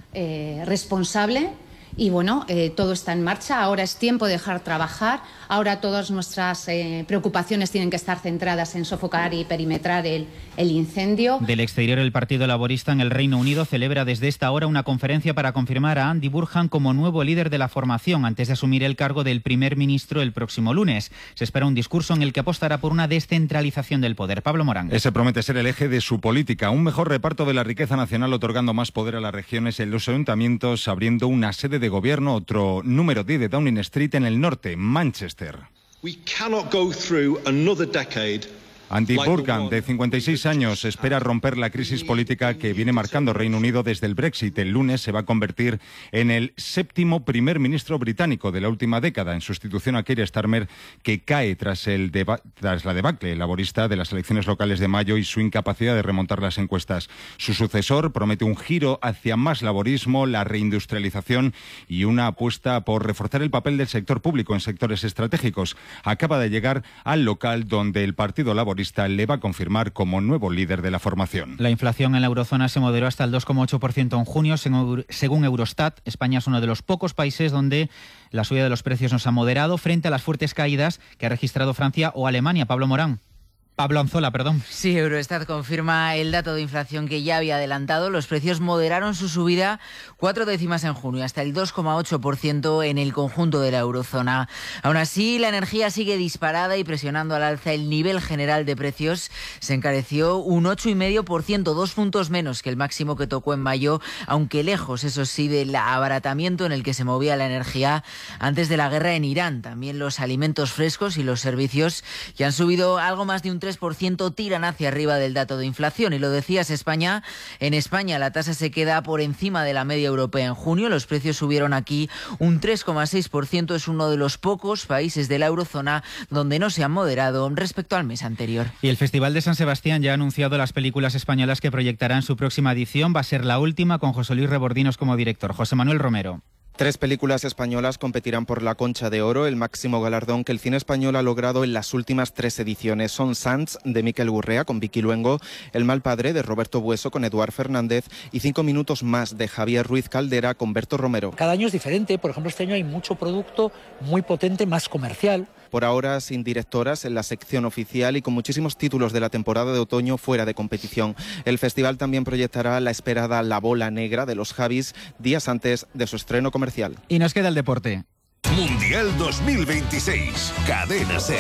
eh, responsable y bueno, eh, todo está en marcha. Ahora es tiempo de dejar trabajar. Ahora todas nuestras eh, preocupaciones tienen que estar centradas en sofocar y perimetrar el, el incendio. Del exterior, el Partido Laborista en el Reino Unido celebra desde esta hora una conferencia para confirmar a Andy Burnham como nuevo líder de la formación antes de asumir el cargo del primer ministro el próximo lunes. Se espera un discurso en el que apostará por una descentralización del poder. Pablo Morán. Ese promete ser el eje de su política. Un mejor reparto de la riqueza nacional, otorgando más poder a las regiones en los ayuntamientos, abriendo una sede de gobierno, otro número diez de Downing Street en el norte, Manchester. We cannot go through another decade. Andy Burnham, de cincuenta y seis años, espera romper la crisis política que viene marcando Reino Unido desde el Brexit. El lunes se va a convertir en el séptimo primer ministro británico de la última década, en sustitución a Keir Starmer, que cae tras, el deba- tras la debacle laborista de las elecciones locales de mayo y su incapacidad de remontar las encuestas. Su sucesor promete un giro hacia más laborismo, la reindustrialización y una apuesta por reforzar el papel del sector público en sectores estratégicos. Acaba de llegar al local donde el Partido Laborista le va a confirmar como nuevo líder de la formación. La inflación en la eurozona se moderó hasta el dos coma ocho por ciento en junio, según Eurostat. España es uno de los pocos países donde la subida de los precios nos ha moderado frente a las fuertes caídas que ha registrado Francia o Alemania. Pablo Morán. Pablo Anzola, perdón. Sí, Eurostat confirma el dato de inflación que ya había adelantado. Los precios moderaron su subida cuatro décimas en junio, hasta el dos coma ocho por ciento en el conjunto de la eurozona. Aún así, la energía sigue disparada y presionando al alza el nivel general de precios. Se encareció un ocho coma cinco por ciento, dos puntos menos que el máximo que tocó en mayo, aunque lejos, eso sí, del abaratamiento en el que se movía la energía antes de la guerra en Irán. También los alimentos frescos y los servicios, que han subido algo más de un tres por ciento, tiran hacia arriba del dato de inflación. Y lo decías, España. En España la tasa se queda por encima de la media europea en junio. Los precios subieron aquí un tres coma seis por ciento. Es uno de los pocos países de la eurozona donde no se han moderado respecto al mes anterior. Y el Festival de San Sebastián ya ha anunciado las películas españolas que proyectará en su próxima edición. Va a ser la última con José Luis Rebordinos como director. José Manuel Romero. Tres películas españolas competirán por la Concha de Oro, el máximo galardón que el cine español ha logrado en las últimas tres ediciones. Son Sants, de Miquel Gurrea, con Vicky Luengo, El mal padre, de Roberto Bueso, con Eduard Fernández, y Cinco minutos más, de Javier Ruiz Caldera, con Berto Romero. Cada año es diferente. Por ejemplo, este año hay mucho producto muy potente, más comercial. Por ahora sin directoras en la sección oficial y con muchísimos títulos de la temporada de otoño fuera de competición. El festival también proyectará la esperada La bola negra de los Javis días antes de su estreno comercial. Y nos queda el deporte. Mundial dos mil veintiséis, Cadena SER.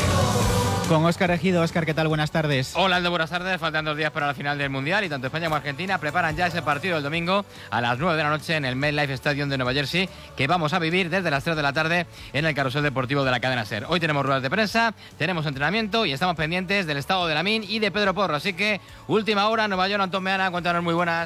Con Óscar Ejido. Óscar, ¿qué tal? Buenas tardes. Hola, Aldo, buenas tardes. Faltan dos días para la final del Mundial y tanto España como Argentina preparan ya ese partido el domingo a las nueve de la noche en el MetLife Stadium de Nueva Jersey, que vamos a vivir desde las tres de la tarde en el carrusel deportivo de la cadena SER. Hoy tenemos ruedas de prensa, tenemos entrenamiento y estamos pendientes del estado de Lamine y de Pedro Porro. Así que, última hora, Nueva York, Antón Meana, cuéntanos, muy buenas.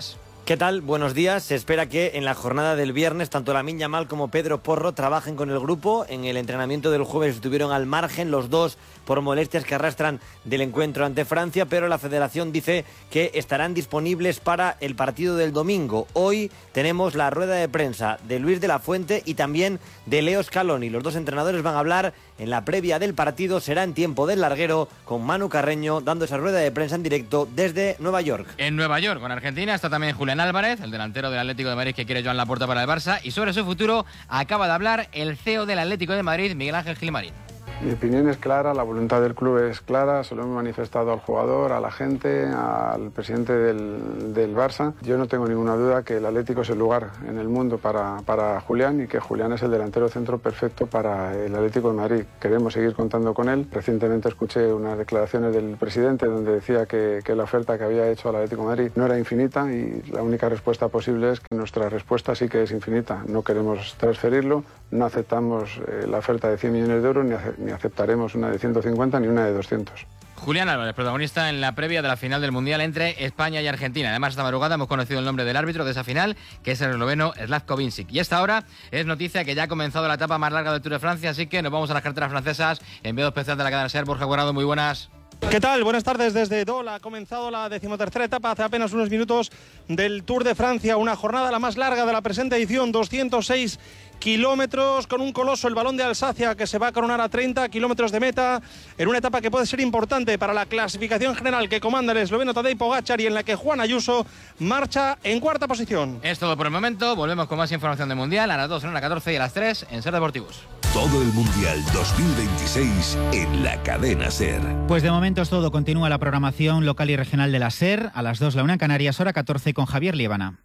¿Qué tal? Buenos días. Se espera que en la jornada del viernes tanto Lamine Yamal como Pedro Porro trabajen con el grupo. En el entrenamiento del jueves estuvieron al margen los dos por molestias que arrastran del encuentro ante Francia, pero la federación dice que estarán disponibles para el partido del domingo. Hoy tenemos la rueda de prensa de Luis de la Fuente y también de Leo Scaloni. Los dos entrenadores van a hablar en la previa del partido. Será en tiempo del larguero con Manu Carreño dando esa rueda de prensa en directo desde Nueva York. En Nueva York, con Argentina, está también Julián Álvarez, el delantero del Atlético de Madrid que quiere Joan Laporta para el Barça, y sobre su futuro acaba de hablar el C E O del Atlético de Madrid, Miguel Ángel Gilmarín. Mi opinión es clara, la voluntad del club es clara, se lo hemos manifestado al jugador, a la gente, al presidente del, del Barça. Yo no tengo ninguna duda que el Atlético es el lugar en el mundo para, para Julián y que Julián es el delantero centro perfecto para el Atlético de Madrid. Queremos seguir contando con él. Recientemente escuché unas declaraciones del presidente donde decía que, que la oferta que había hecho al Atlético de Madrid no era infinita y la única respuesta posible es que nuestra respuesta sí que es infinita. No queremos transferirlo, no aceptamos eh, la oferta de cien millones de euros ni, ni aceptaremos una de ciento cincuenta ni una de doscientos. Julián Álvarez, protagonista en la previa de la final del Mundial entre España y Argentina. Además, esta madrugada hemos conocido el nombre del árbitro de esa final, que es el esloveno Slavko Vincic. Y esta hora es noticia que ya ha comenzado la etapa más larga del Tour de Francia, así que nos vamos a las carreteras francesas. Enviado especial de la cadena SER, Borja Guarado, muy buenas. ¿Qué tal? Buenas tardes desde Dole. Ha comenzado la decimotercera etapa hace apenas unos minutos del Tour de Francia, una jornada la más larga de la presente edición, doscientos seis kilómetros, con un coloso, el Balón de Alsacia, que se va a coronar a treinta kilómetros de meta, en una etapa que puede ser importante para la clasificación general que comanda el esloveno Tadej Pogačar y en la que Juan Ayuso marcha en cuarta posición. Es todo por el momento, volvemos con más información del Mundial a las dos, a las catorce y a las tres en SER Deportivos. Todo el Mundial dos mil veintiséis en la cadena SER. Pues de momento es todo. Continúa la programación local y regional de la SER. A las dos, la una en Canarias, hora catorce, con Javier Liébana.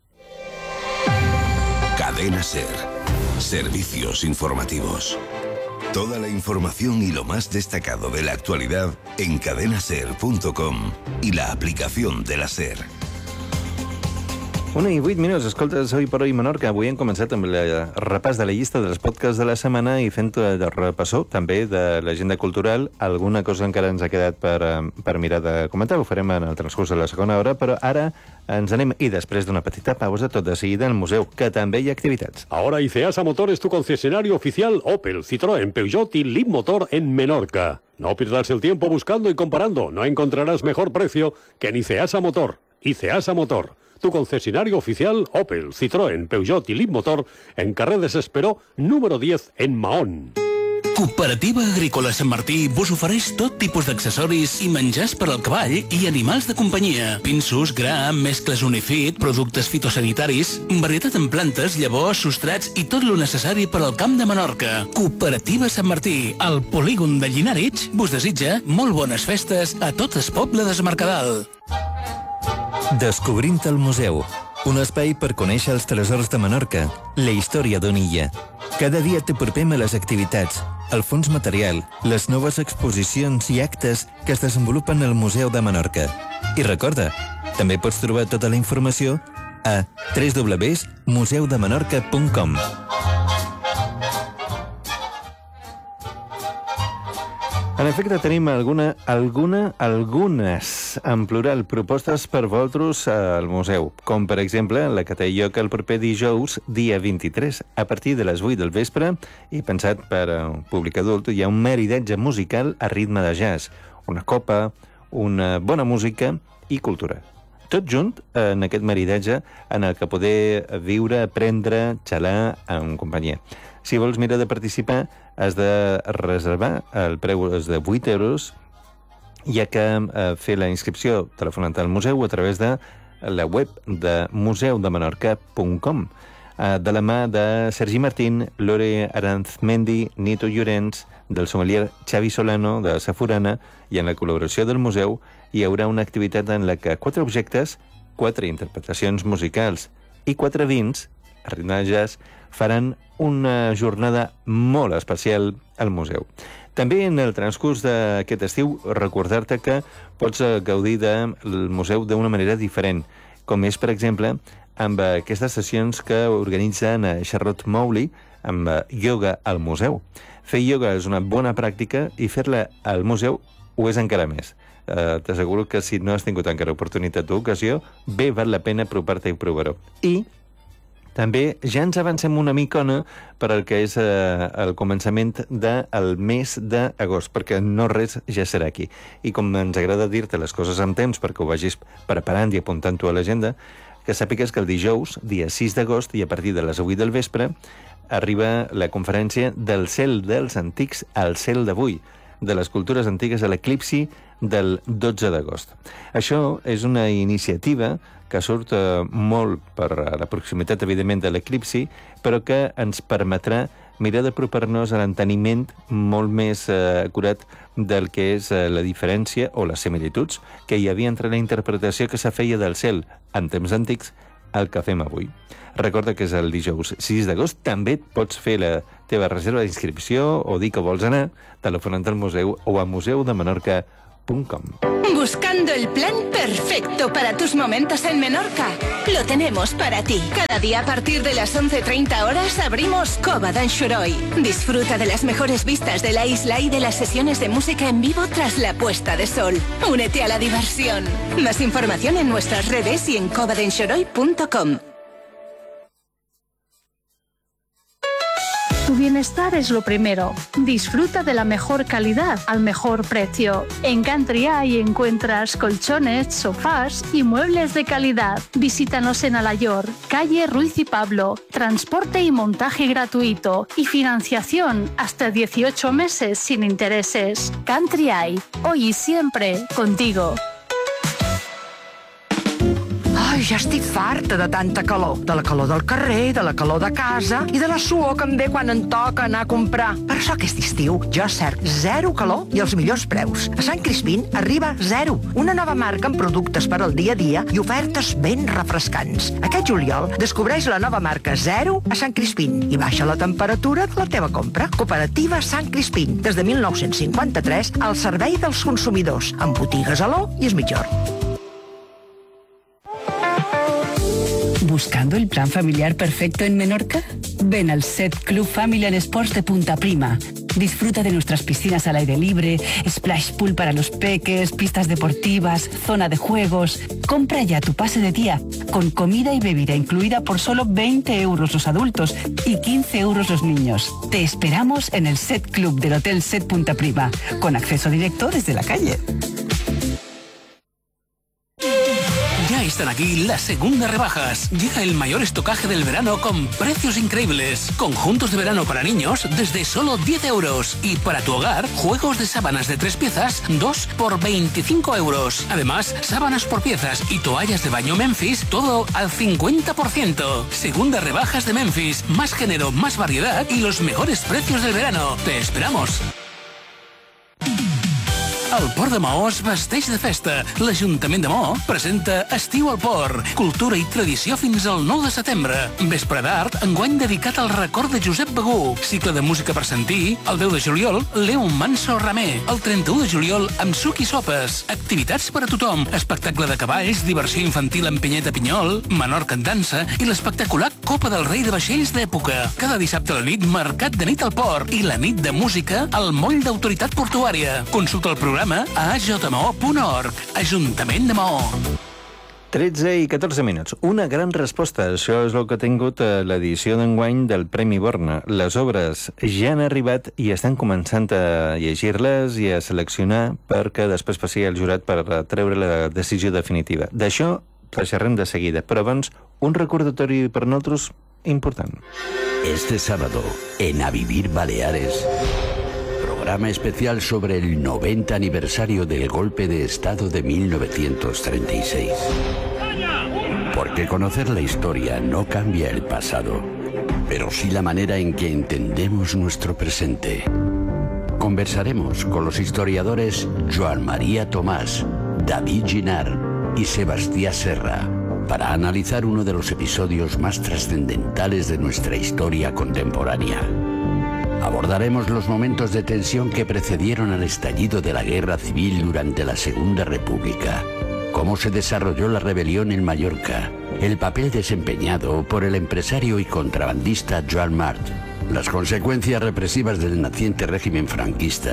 Cadena SER. Servicios informativos. Toda la información y lo más destacado de la actualidad en cadena ser punto com y la aplicación de la SER. Una i vuit minuts, escoltes Hoy por Hoy Menorca. Avui hem començat amb el repàs de la llista dels podcasts de la setmana i fent el repassó també de l'agenda cultural. Alguna cosa encara ens ha quedat per, per mirar de comentar. Ho farem en el transcurs de la segona hora, però ara ens anem, i després d'una petita pausa, tot de seguida al museu, que també hi ha activitats. Ahora Iceasa Motor es tu concesionario oficial Opel, Citroën, Peugeot y Leapmotor en Menorca. No pierdas el tiempo buscando y comparando. No encontrarás mejor precio que en Iceasa Motor. Iceasa Motor, tu concesionario oficial Opel, Citroën, Peugeot y Leapmotor en carrer Desesperó, número diez, en Mahón. Cooperativa Agrícola Sant Martí vos ofereix tot tipus d'accessoris i menjars per al cavall i animals de companyia. Pinsos, gra, mescles Unifit, productes fitosanitaris, varietat en plantes, llavors, substrats i tot lo necessari per al camp de Menorca. Cooperativa Sant Martí, al polígon de Llinàrich, vos desitja molt bones festes a tot el poble de Mercadal. Descobrint el museu, un espai per conèixer els tresors de Menorca, la història d'una illa. Cada dia t'apropem a les activitats, el fons material, les noves exposicions i actes que es desenvolupen al Museu de Menorca. I recorda, també pots trobar tota la informació a w w w punt museu de menorca punt com. En efecte, tenim alguna, alguna, algunes, en plural, propostes per vosaltres al museu, com per exemple la que té lloc el proper dijous, dia vint-i-tres, a partir de les vuit del vespre, i pensat per a un públic adult, hi ha un maridatge musical a ritme de jazz, una copa, una bona música i cultura. Tot junt en aquest maridatge en el que poder viure, aprendre, xalar en companyia. Si vols mirar de participar, has de reservar, el preu és de vuit euros, hi ha que eh, fer la inscripció telefonant al museu a través de la web de museu de menorca punt com. Eh, de la mà de Sergi Martín, Lore Aranzmendi, Nito Llorenç, del sommelier Xavi Solano, de Safurana, i en la col·laboració del museu hi haurà una activitat en la que quatre objectes, quatre interpretacions musicals i quatre vins, a ritme de jazz, faran una jornada molt especial al museu. També en el transcurs d'aquest estiu recordar-te que pots gaudir del museu d'una manera diferent, com és, per exemple, amb aquestes sessions que organitzen Charlotte Mowley amb ioga al museu. Fer ioga és una bona pràctica i fer-la al museu ho és encara més. eh, t'asseguro que si no has tingut encara oportunitat o ocasió, bé val la pena apropar-te i provar-ho. I també ja ens avancem una micona per al que és eh, el començament del mes d'agost, perquè no res ja serà aquí. I com ens agrada dir-te les coses amb temps perquè ho vagis preparant i apuntant-ho a l'agenda, que sàpigues que el dijous, dia sis d'agost, i a partir de les vuit del vespre, arriba la conferència del cel dels antics al cel d'avui, de les cultures antigues a l'eclipsi del dotze d'agost. Això és una iniciativa que surt eh, molt per la proximitat, evidentment, de l'eclipsi, però que ens permetrà mirar d'apropar-nos a l'enteniment molt més eh, acurat del que és eh, la diferència o les similituds que hi havia entre la interpretació que se feia del cel en temps antics al que fem avui. Recorda que és el dijous sis d'agost. També pots fer la teva reserva d'inscripció o dir que vols anar telefonant al museu o a museu de menorca punto com. Buscando el plan perfecto para tus momentos en Menorca. Lo tenemos para ti. Cada día a partir de las once treinta horas abrimos Cova d'Anxoroi. Disfruta de las mejores vistas de la isla y de las sesiones de música en vivo tras la puesta de sol. Únete a la diversión. Más información en nuestras redes y en cova d'anxoroi punto com. Tu bienestar es lo primero. Disfruta de la mejor calidad al mejor precio. En Country Eye encuentras colchones, sofás y muebles de calidad. Visítanos en Alayor, calle Ruiz y Pablo. Transporte y montaje gratuito y financiación hasta dieciocho meses sin intereses. Country Eye, hoy y siempre contigo. Ai, ja estic farta de tanta calor. De la calor del carrer, de la calor de casa i de la suor que em ve quan em toca anar a comprar. Per això aquest estiu jo cerc zero calor i els millors preus. A Sant Crispín arriba Zero, una nova marca amb productes per al dia a dia i ofertes ben refrescants. Aquest juliol descobreix la nova marca Zero a Sant Crispín i baixa la temperatura de la teva compra. Cooperativa Sant Crispín, des de mil nou-cents cinquanta-tres al servei dels consumidors, amb botigues a l'O i es Mitjor. ¿Buscando el plan familiar perfecto en Menorca? Ven al Set Club Family and Sports de Punta Prima. Disfruta de nuestras piscinas al aire libre, splash pool para los peques, pistas deportivas, zona de juegos. Compra ya tu pase de día, con comida y bebida incluida por solo veinte euros los adultos y quince euros los niños. Te esperamos en el Set Club del Hotel Set Punta Prima, con acceso directo desde la calle. Están aquí las segundas rebajas. Llega el mayor estocaje del verano con precios increíbles. Conjuntos de verano para niños desde solo diez euros. Y para tu hogar, juegos de sábanas de tres piezas, dos por veinticinco euros. Además, sábanas por piezas y toallas de baño Memphis, todo al cincuenta por ciento. Segundas rebajas de Memphis. Más género, más variedad y los mejores precios del verano. Te esperamos. El Port de Maó es vesteix de festa. L'Ajuntament de Maó presenta Estiu al Port. Cultura i tradició fins al nou de setembre. Vespre d'art, enguany dedicat al record de Josep Begú. Cicle de música per sentir. El deu de juliol, Leo Manso Ramé. El trenta-u de juliol, amb suc i sopes. Activitats per a tothom. Espectacle de cavalls, diversió infantil amb Pinyeta Pinyol, Menorca en dansa i l'espectacular Copa del Rei de vaixells d'època. Cada dissabte a la nit, mercat de nit al port i la nit de música al moll d'autoritat portuària. Consulta el programa a a j m o punt org. Ajuntament de Maó. tretze i catorze minuts. Una gran resposta. Això és el que ha tingut l'edició d'enguany del Premi Borna. Les obres ja han arribat i estan començant a llegir-les i a seleccionar perquè després passi el jurat per treure la decisió definitiva. D'això parlarem de seguida, però abans un recordatori per nosaltres important. Este sábado, en A Vivir Baleares, programa especial sobre el noventa aniversario del golpe de Estado de mil novecientos treinta y seis. Porque conocer la historia no cambia el pasado, pero sí la manera en que entendemos nuestro presente. Conversaremos con los historiadores Joan María Tomás, David Ginar y Sebastián Serra para analizar uno de los episodios más trascendentales de nuestra historia contemporánea. Abordaremos los momentos de tensión que precedieron al estallido de la Guerra Civil durante la Segunda República, cómo se desarrolló la rebelión en Mallorca, el papel desempeñado por el empresario y contrabandista Joan March, las consecuencias represivas del naciente régimen franquista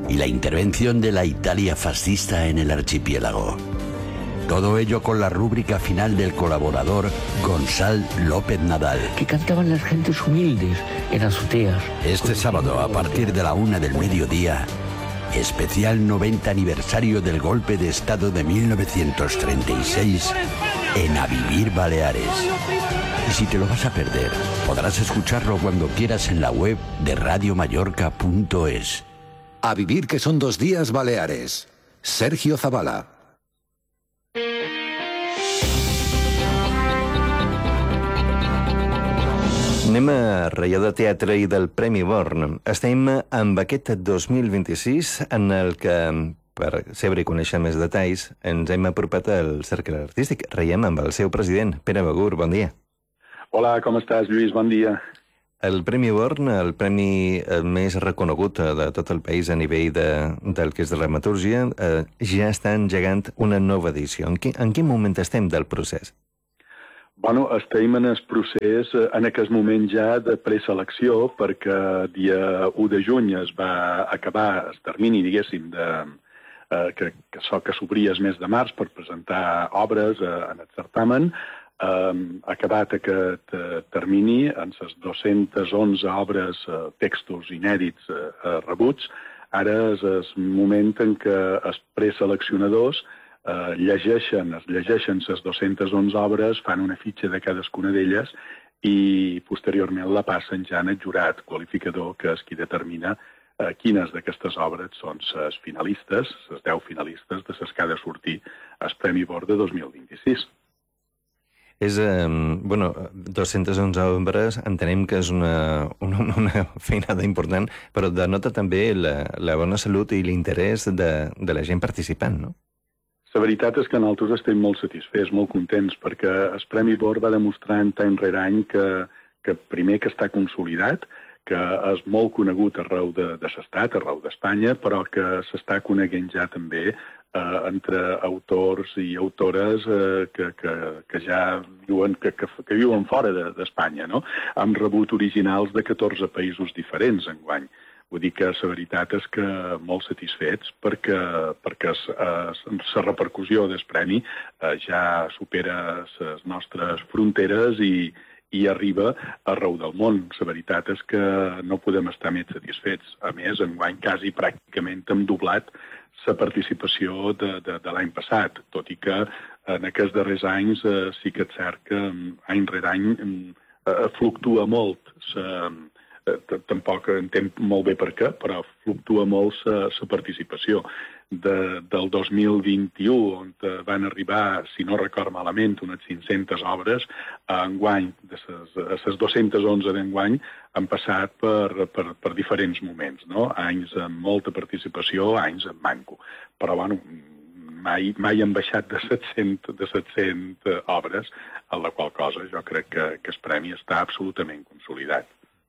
y la intervención de la Italia fascista en el archipiélago. Todo ello con la rúbrica final del colaborador Gonzalo López Nadal. Que cantaban las gentes humildes en azoteas. Este sábado, a partir de la una del mediodía, especial noventa aniversario del golpe de Estado de mil novecientos treinta y seis en A Vivir Baleares. Y si te lo vas a perder, podrás escucharlo cuando quieras en la web de radio mallorca punto es. A vivir, que son dos días Baleares. Sergio Zavala. Anem a reial de teatre i del Premi Born. Estem amb aquest dos mil vint-i-sis en el que, per saber i conèixer més detalls, ens hem apropat al cercle artístic. Reiem amb el seu president, Pere Begur. Bon dia. Hola, com estàs, Lluís? Bon dia. El Premi Born, el premi més reconegut de tot el país a nivell de, del que és de dramatúrgia, eh, ja està engegant una nova edició. En, qui, en quin moment estem del procés? Bueno, estem en el procés, en aquest moment ja de preselecció, perquè dia u de juny es va acabar el termini, diguéssim, de, eh, que, que, que s'obria el mes de març per presentar obres eh, en el certamen. Eh, acabat aquest eh, termini, en les dos-centes onze obres, eh, textos inèdits eh, rebuts, ara és el moment en què els preseleccionadors Uh, llegeixen, es llegeixen les dos-centes onze obres, fan una fitxa de cadascuna d'elles i posteriorment la passen ja en el jurat qualificador, que és qui determina uh, quines d'aquestes obres són les finalistes, les deu finalistes de les que ha de sortir al Premi Born de dos mil vint-i-sis. És, eh, bueno, dos-centes onze obres, entenem que és una, una, una feinada important, però denota també la, la bona salut i l'interès de, de la gent participant, no? La veritat és que nosaltres estem molt satisfets, molt contents, perquè el Premi Born va demostrant any rere any que, que primer que està consolidat, que és molt conegut arreu de, de l'estat, arreu d'Espanya, però que s'està coneguent ja també eh, entre autors i autores eh, que, que, que ja viuen, que, que, que viuen fora d'Espanya, no? Hem rebut originals de catorze països diferents enguany. Vull dir que la veritat és que molt satisfets perquè, perquè la repercussió del premi eh, ja supera les nostres fronteres i, i arriba arreu del món. La veritat és que no podem estar més satisfets. A més, enguany quasi pràcticament hem doblat la participació de, de, de l'any passat, tot i que en aquests darrers anys eh, sí que és cert que any rere any eh, fluctua molt la tampoc entenc molt bé per què, però fluctua molt la participació. De, del dos mil vint-i-u, on van arribar, si no record malament, unes cinc-centes obres, enguany, de les dos-centes onze d'enguany, han passat per, per, per diferents moments, no? Anys amb molta participació, anys amb manco. Però, bueno, mai, mai han baixat de set-centes, de set-centes obres, a la qual cosa jo crec que, que el premi està absolutament consolidat.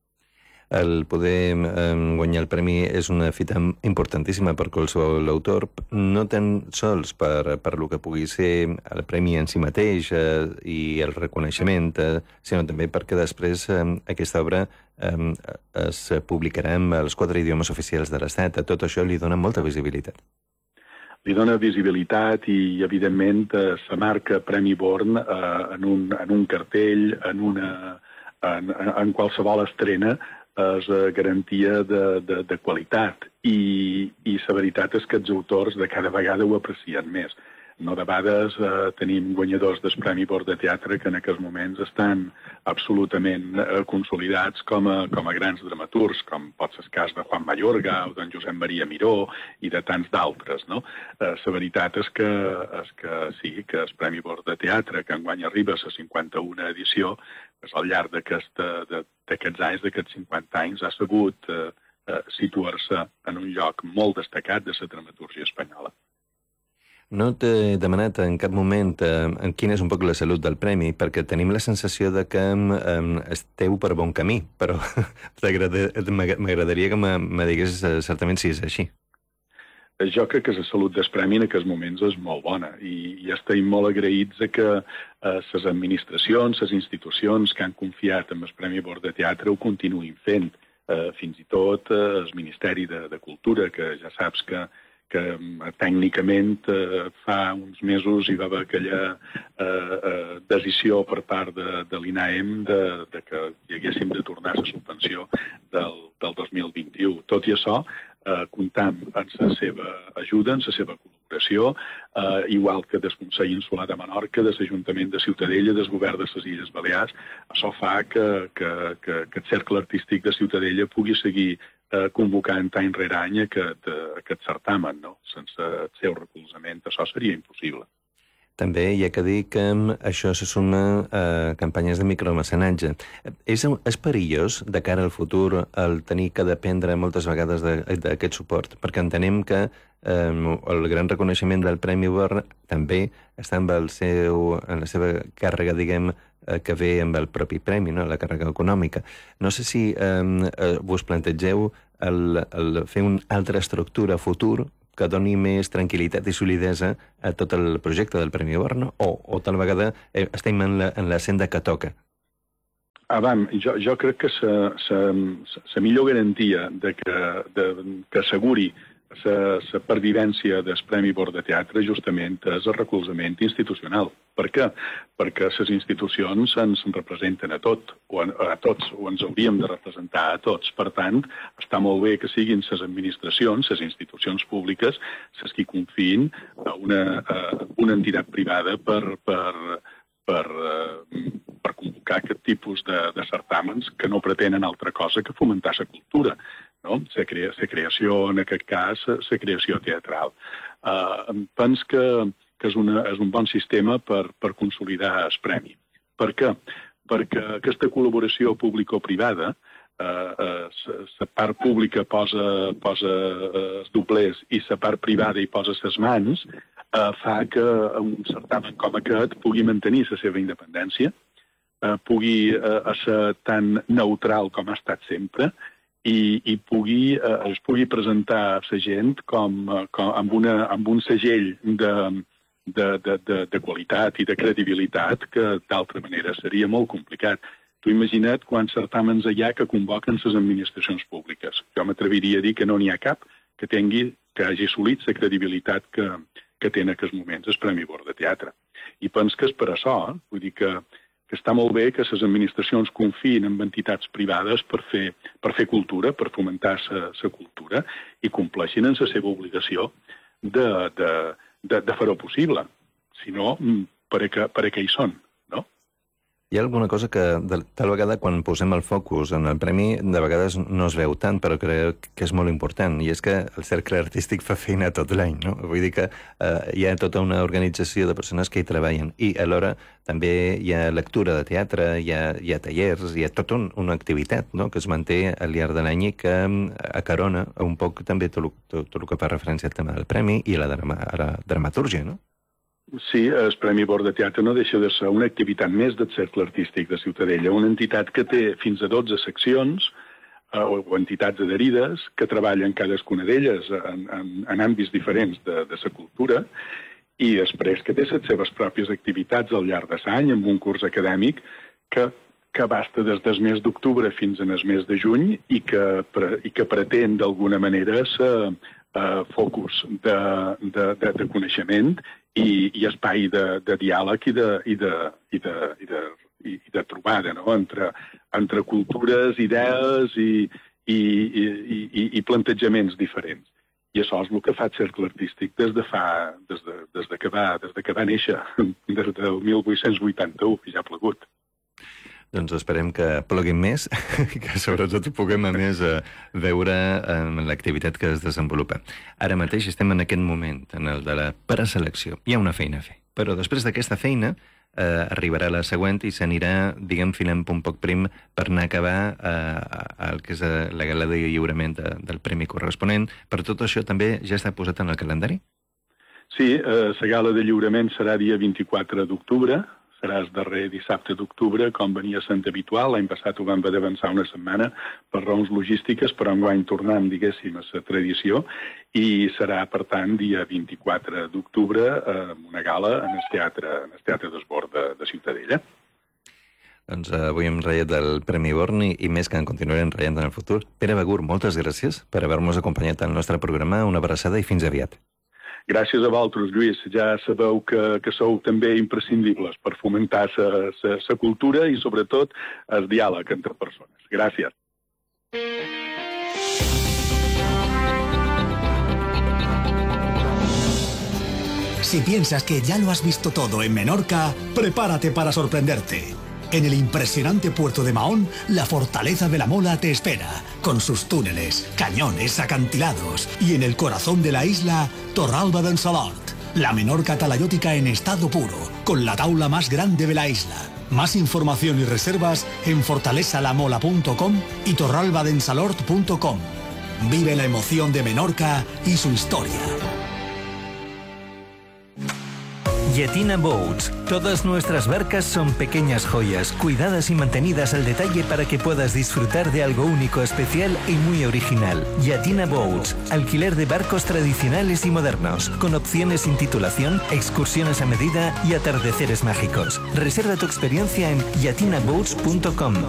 El poder eh, guanyar el premi és una fita importantíssima per qualsevol autor, no tan sols per, per el que pugui ser el premi en si mateix eh, i el reconeixement, eh, sinó també perquè després eh, aquesta obra eh, es publicarà en els quatre idiomes oficials de l'Estat. A tot això li dona molta visibilitat. Li dona visibilitat i, evidentment, eh, se marca Premi Born eh, en, un, en un cartell, en, una, en, en qualsevol estrena, és garantia de, de, de qualitat i, i la veritat és que els autors de cada vegada ho aprecien més. No de vegades eh, tenim guanyadors del Premi Born de Teatre que en aquests moments estan absolutament eh, consolidats com a, com a grans dramaturgs, com pot ser el cas de Juan Mayorga o d'en Josep Maria Miró i de tants d'altres, no? Eh, la veritat és que, és que sí, que el Premi Born de Teatre, que enguany arriba a la cinquanta-una edició, és al llarg d'aquests anys, d'aquests cinquanta anys, ha sabut eh, eh, situar-se en un lloc molt destacat de la dramatúrgia espanyola. No t'he demanat en cap moment eh, quina és un poc la salut del premi, perquè tenim la sensació de que eh, esteu per bon camí, però m'agradaria que me digués certament si és així. Jo crec que la salut del premi en aquests moments és molt bona i, i estem molt agraïts de que les eh, administracions, les institucions que han confiat en el Premi Born de Teatre ho continuïn fent. eh, fins i tot eh, el Ministeri de, de Cultura, que ja saps que, que eh, tècnicament eh, fa uns mesos hi va haver aquella eh, eh, decisió per part de, de l'INAEM de, de que hi haguéssim de tornar la subvenció del, del dos mil vint-i-u. Tot i això, eh, comptam amb la seva ajuda, amb la seva col·laboració, eh, igual que del Consell Insular de Menorca, de l'Ajuntament de Ciutadella, del Govern de les Illes Balears. Això fa que, que, que, que el Cercle Artístic de Ciutadella pugui seguir eh, convocant any rere any aquest, aquest certamen, no? Sense el seu recolzament això seria impossible. També hi ha que dir que això se suma a campanyes de micromecenatge. És, és perillós de cara al futur el tenir que dependre moltes vegades d'aquest suport, perquè entenem que eh, el gran reconeixement del Premi Born també està amb el seu, en la seva càrrega, diguem, eh, que ve amb el propi premi, no? La càrrega econòmica. No sé si eh, vos plantegeu el, el fer una altra estructura futur que doni més tranquil·litat i solidesa a tot el projecte del Premi Born, o, o tal vegada eh, estem en la, en la senda que toca? Abans, jo, jo crec que la millor garantia de que, de, que asseguri la pervivència del Premi Born de Teatre justament és el recolzament institucional. Per què? Perquè les institucions ens representen a tot, o a, a tots, o ens hauríem de representar a tots. Per tant, està molt bé que siguin les administracions, les institucions públiques, les que confiïn a una, a una entitat privada per, per, per, per convocar aquest tipus de, de certàmens que no pretenen altra cosa que fomentar la cultura. No? La crea, creació, en aquest cas, la creació teatral. Uh, penso que, que és, una, és un bon sistema per, per consolidar el premi. Per què? Perquè aquesta col·laboració público-privada, la part pública posa, posa els doblers i la part privada hi posa les mans, uh, fa que un certamen com aquest pugui mantenir la seva independència, uh, pugui uh, ser tan neutral com ha estat sempre, i, i pugui, eh, es pugui presentar a la gent com, com, amb, una, amb un segell de, de, de, de, de qualitat i de credibilitat que d'altra manera seria molt complicat. Tu imagina't quants certàmens hi ha que convoquen les administracions públiques. Jo m'atreviria a dir que no n'hi ha cap que tingui, que hagi assolit la credibilitat que, que té en aquests moments el Premi Born de Teatre. I penso que és per això, eh? Vull dir que que està molt bé que les administracions confiïn en entitats privades per fer, per fer cultura, per fomentar la cultura, i compleixin en la seva obligació de, de, de, de fer-ho possible. Si no, per a què, per a què hi són? No? Hi ha alguna cosa que, de, tal vegada, quan posem el focus en el premi, de vegades no es veu tant, però crec que és molt important, i és que el Cercle Artístic fa feina tot l'any, no? Vull dir que eh, hi ha tota una organització de persones que hi treballen, i alhora també hi ha lectura de teatre, hi ha, hi ha tallers, hi ha tota un, una activitat, no?, que es manté al llarg de l'any i que acarona un poc també tot, tot, tot el que fa referència al tema del premi i a la, drama, a la dramatúrgia, no? Sí, el Premi Born de Teatre no deixa de ser una activitat més del Cercle Artístic de Ciutadella, una entitat que té fins a dotze seccions eh, o entitats adherides que treballen cadascuna d'elles en, en, en àmbits diferents de, de la cultura, i després que té les seves pròpies activitats al llarg de l'any amb un curs acadèmic que, que abasta des del mes d'octubre fins al mes de juny i que, i que pretén d'alguna manera ser Uh, focus de, de, de, de coneixement i, i espai de, de diàleg i de, i de, i de, i de, i de trobada, no?, entre, entre cultures, idees i, i, i, i, i plantejaments diferents. I això és el que fa el Cercle Artístic des de fa, des de, des de que va, des de que va néixer, des del mil vuit-cents vuitanta-u, que ja ha plegut. Doncs esperem que ploguin més, que sobretot puguem a més veure l'activitat que es desenvolupa. Ara mateix estem en aquest moment, en el de la preselecció. Hi ha una feina a fer, però després d'aquesta feina eh, arribarà la següent i s'anirà, diguem, filant un poc prim per anar a acabar eh, el que és la gala de lliurament de, del premi corresponent. Per tot això també ja està posat en el calendari? Sí, eh, la gala de lliurament serà dia vint-i-quatre d'octubre, serà el darrer dissabte d'octubre, com venia sent habitual. L'any passat ho vam haver d'avançar una setmana per raons logístiques, però enguany tornant, diguéssim, a la tradició, i serà, per tant, dia vint-i-quatre d'octubre, amb una gala en el Teatre, en el Teatre d'Esbord de, de Ciutadella. Doncs uh, avui hem ratllat del Premi Born i, i més que en continuarem ratllant en el futur. Pere Begur, moltes gràcies per haver-nos acompanyat al nostre programa. Una abraçada i fins aviat. Gràcies a vosaltres, Lluís. Ja sabeu que, que sou també imprescindibles per fomentar la cultura i, sobretot, el diàleg entre persones. Gràcies. Si piensas que ya lo has visto todo en Menorca, prepárate para sorprenderte. En el impresionante puerto de Mahón, la fortaleza de la Mola te espera, con sus túneles, cañones, acantilados, y en el corazón de la isla, Torralba d'en Salort, la Menorca talayótica en estado puro, con la taula más grande de la isla. Más información y reservas en fortaleza la mola punto com y torralba d'en salort punto com. Vive la emoción de Menorca y su historia. Yatina Boats. Todas nuestras barcas son pequeñas joyas, cuidadas y mantenidas al detalle para que puedas disfrutar de algo único, especial y muy original. Yatina Boats. Alquiler de barcos tradicionales y modernos, con opciones sin titulación, excursiones a medida y atardeceres mágicos. Reserva tu experiencia en yatina boats punto com.